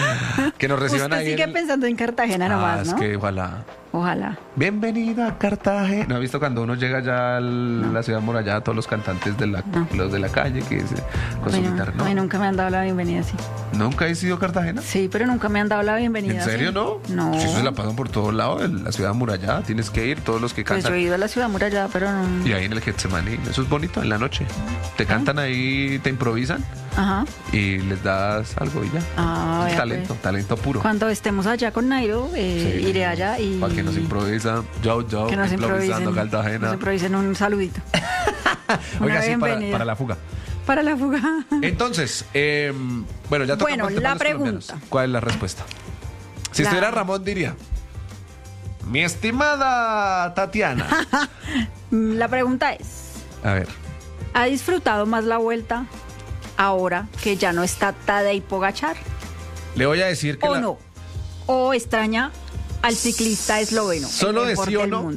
Que nos reciban ahí. Usted sigue pensando en Cartagena nomás, ¿no? Es que ojalá. Bienvenida a Cartagena. ¿No ha visto cuando uno llega ya a la ciudad murallada, todos los cantantes los de la calle que con su guitarra? No, nunca me han dado la bienvenida así. ¿Nunca has ido a Cartagena? Sí, pero nunca me han dado la bienvenida. ¿En serio no? No. Si eso se la pasan por todos lados, en la ciudad murallada, tienes que ir, todos los que cantan. Pues yo he ido a la ciudad murallada, pero no. Y ahí en el Getsemaní, eso es bonito, en la noche. Te cantan ahí, te improvisan. Ajá. Y les das algo y ya. Talento puro. Cuando estemos allá con Nairo, iré allá y... Para que nos improvisa, que nos improvisando Cartagena. Nos improvisen un saludito. Oiga, sí, para la fuga. Para la fuga. Entonces, bueno, ya tocamos el tema la de los pregunta. ¿Cuál es la respuesta? Si estuviera Ramón diría, mi estimada Tatiana. La pregunta es, a ver, ¿ha disfrutado más la vuelta ahora que ya no está Tadej Pogačar? Le voy a decir que ¿O no? ¿O extraña al ciclista esloveno? ¿Solo de sí o no?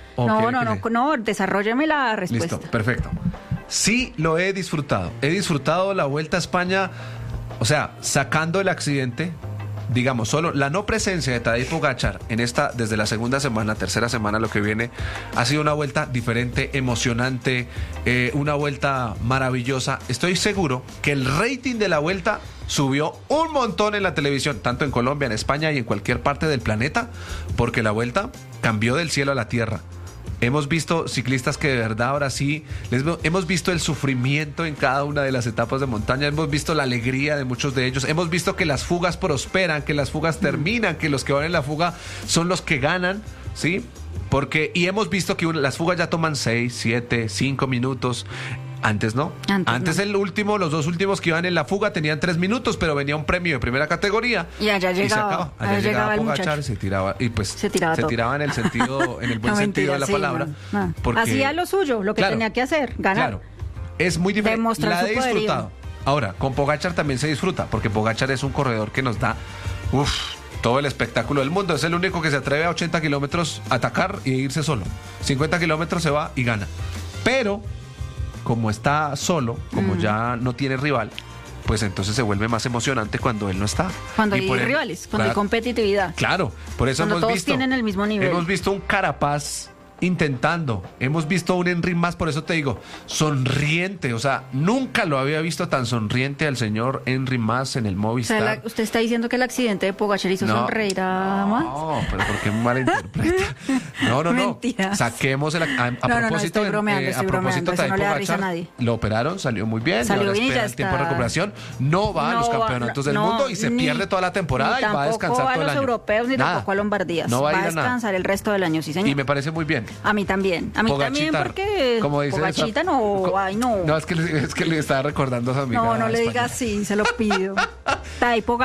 No, desarróllame la respuesta. Listo, perfecto. Sí, lo he disfrutado. He disfrutado la Vuelta a España, o sea, sacando el accidente, digamos, solo la no presencia de Tadej Pogačar en esta, desde la segunda semana, tercera semana, lo que viene, ha sido una vuelta diferente, emocionante, una vuelta maravillosa. Estoy seguro que el rating de la vuelta subió un montón en la televisión, tanto en Colombia, en España y en cualquier parte del planeta, porque la vuelta cambió del cielo a la tierra. Hemos visto ciclistas que de verdad ahora sí, hemos visto el sufrimiento en cada una de las etapas de montaña, hemos visto la alegría de muchos de ellos, hemos visto que las fugas prosperan, que las fugas terminan, que los que van en la fuga son los que ganan, ¿sí? Y hemos visto que las fugas ya toman 6, 7, 5 minutos. Antes no. Antes no. Los dos últimos que iban en la fuga tenían 3 minutos, pero venía un premio de primera categoría. Y allá llegaba. Allá llegaba Pogačar, se tiraba. Y pues se tiraba en el sentido, en el buen sentido de la palabra. No. Porque, hacía lo suyo, lo que tenía que hacer, ganar. Claro. Es muy diferente. Demostrar la he disfrutado. Ahora, con Pogačar también se disfruta, porque Pogačar es un corredor que nos da todo el espectáculo del mundo. Es el único que se atreve a 80 kilómetros a atacar e irse solo. 50 kilómetros se va y gana. Pero como está solo, como ya no tiene rival, pues entonces se vuelve más emocionante cuando él no está. Cuando hay rivales, cuando hay competitividad. Claro, por eso cuando todos tienen el mismo nivel. Hemos visto un Carapaz intentando, hemos visto un Henry Mas, por eso te digo, sonriente, o sea, nunca lo había visto tan sonriente al señor Henry Mas en el Movistar. O sea, usted está diciendo que el accidente de Pogacar hizo sonreír a Mas. No, pero ¿por qué malinterpreta? No. Mentiras. Saquemos a propósito, estoy bromeando, a propósito eso no le da risa a Pogacar, nadie. lo operaron, salió muy bien, salió bien y ya el tiempo de está. recuperación, no va a los campeonatos del mundo y se pierde toda la temporada y va a descansar todo el año. Tampoco a los europeos ni tampoco a Lombardías. No va a descansar el resto del año, sí señor. Y me parece muy bien. A mí también. A mí también, porque como dice Pogachita no, ay no. No, es que le estaba recordando a su amiga. No le digas así, se lo pido. Está ahí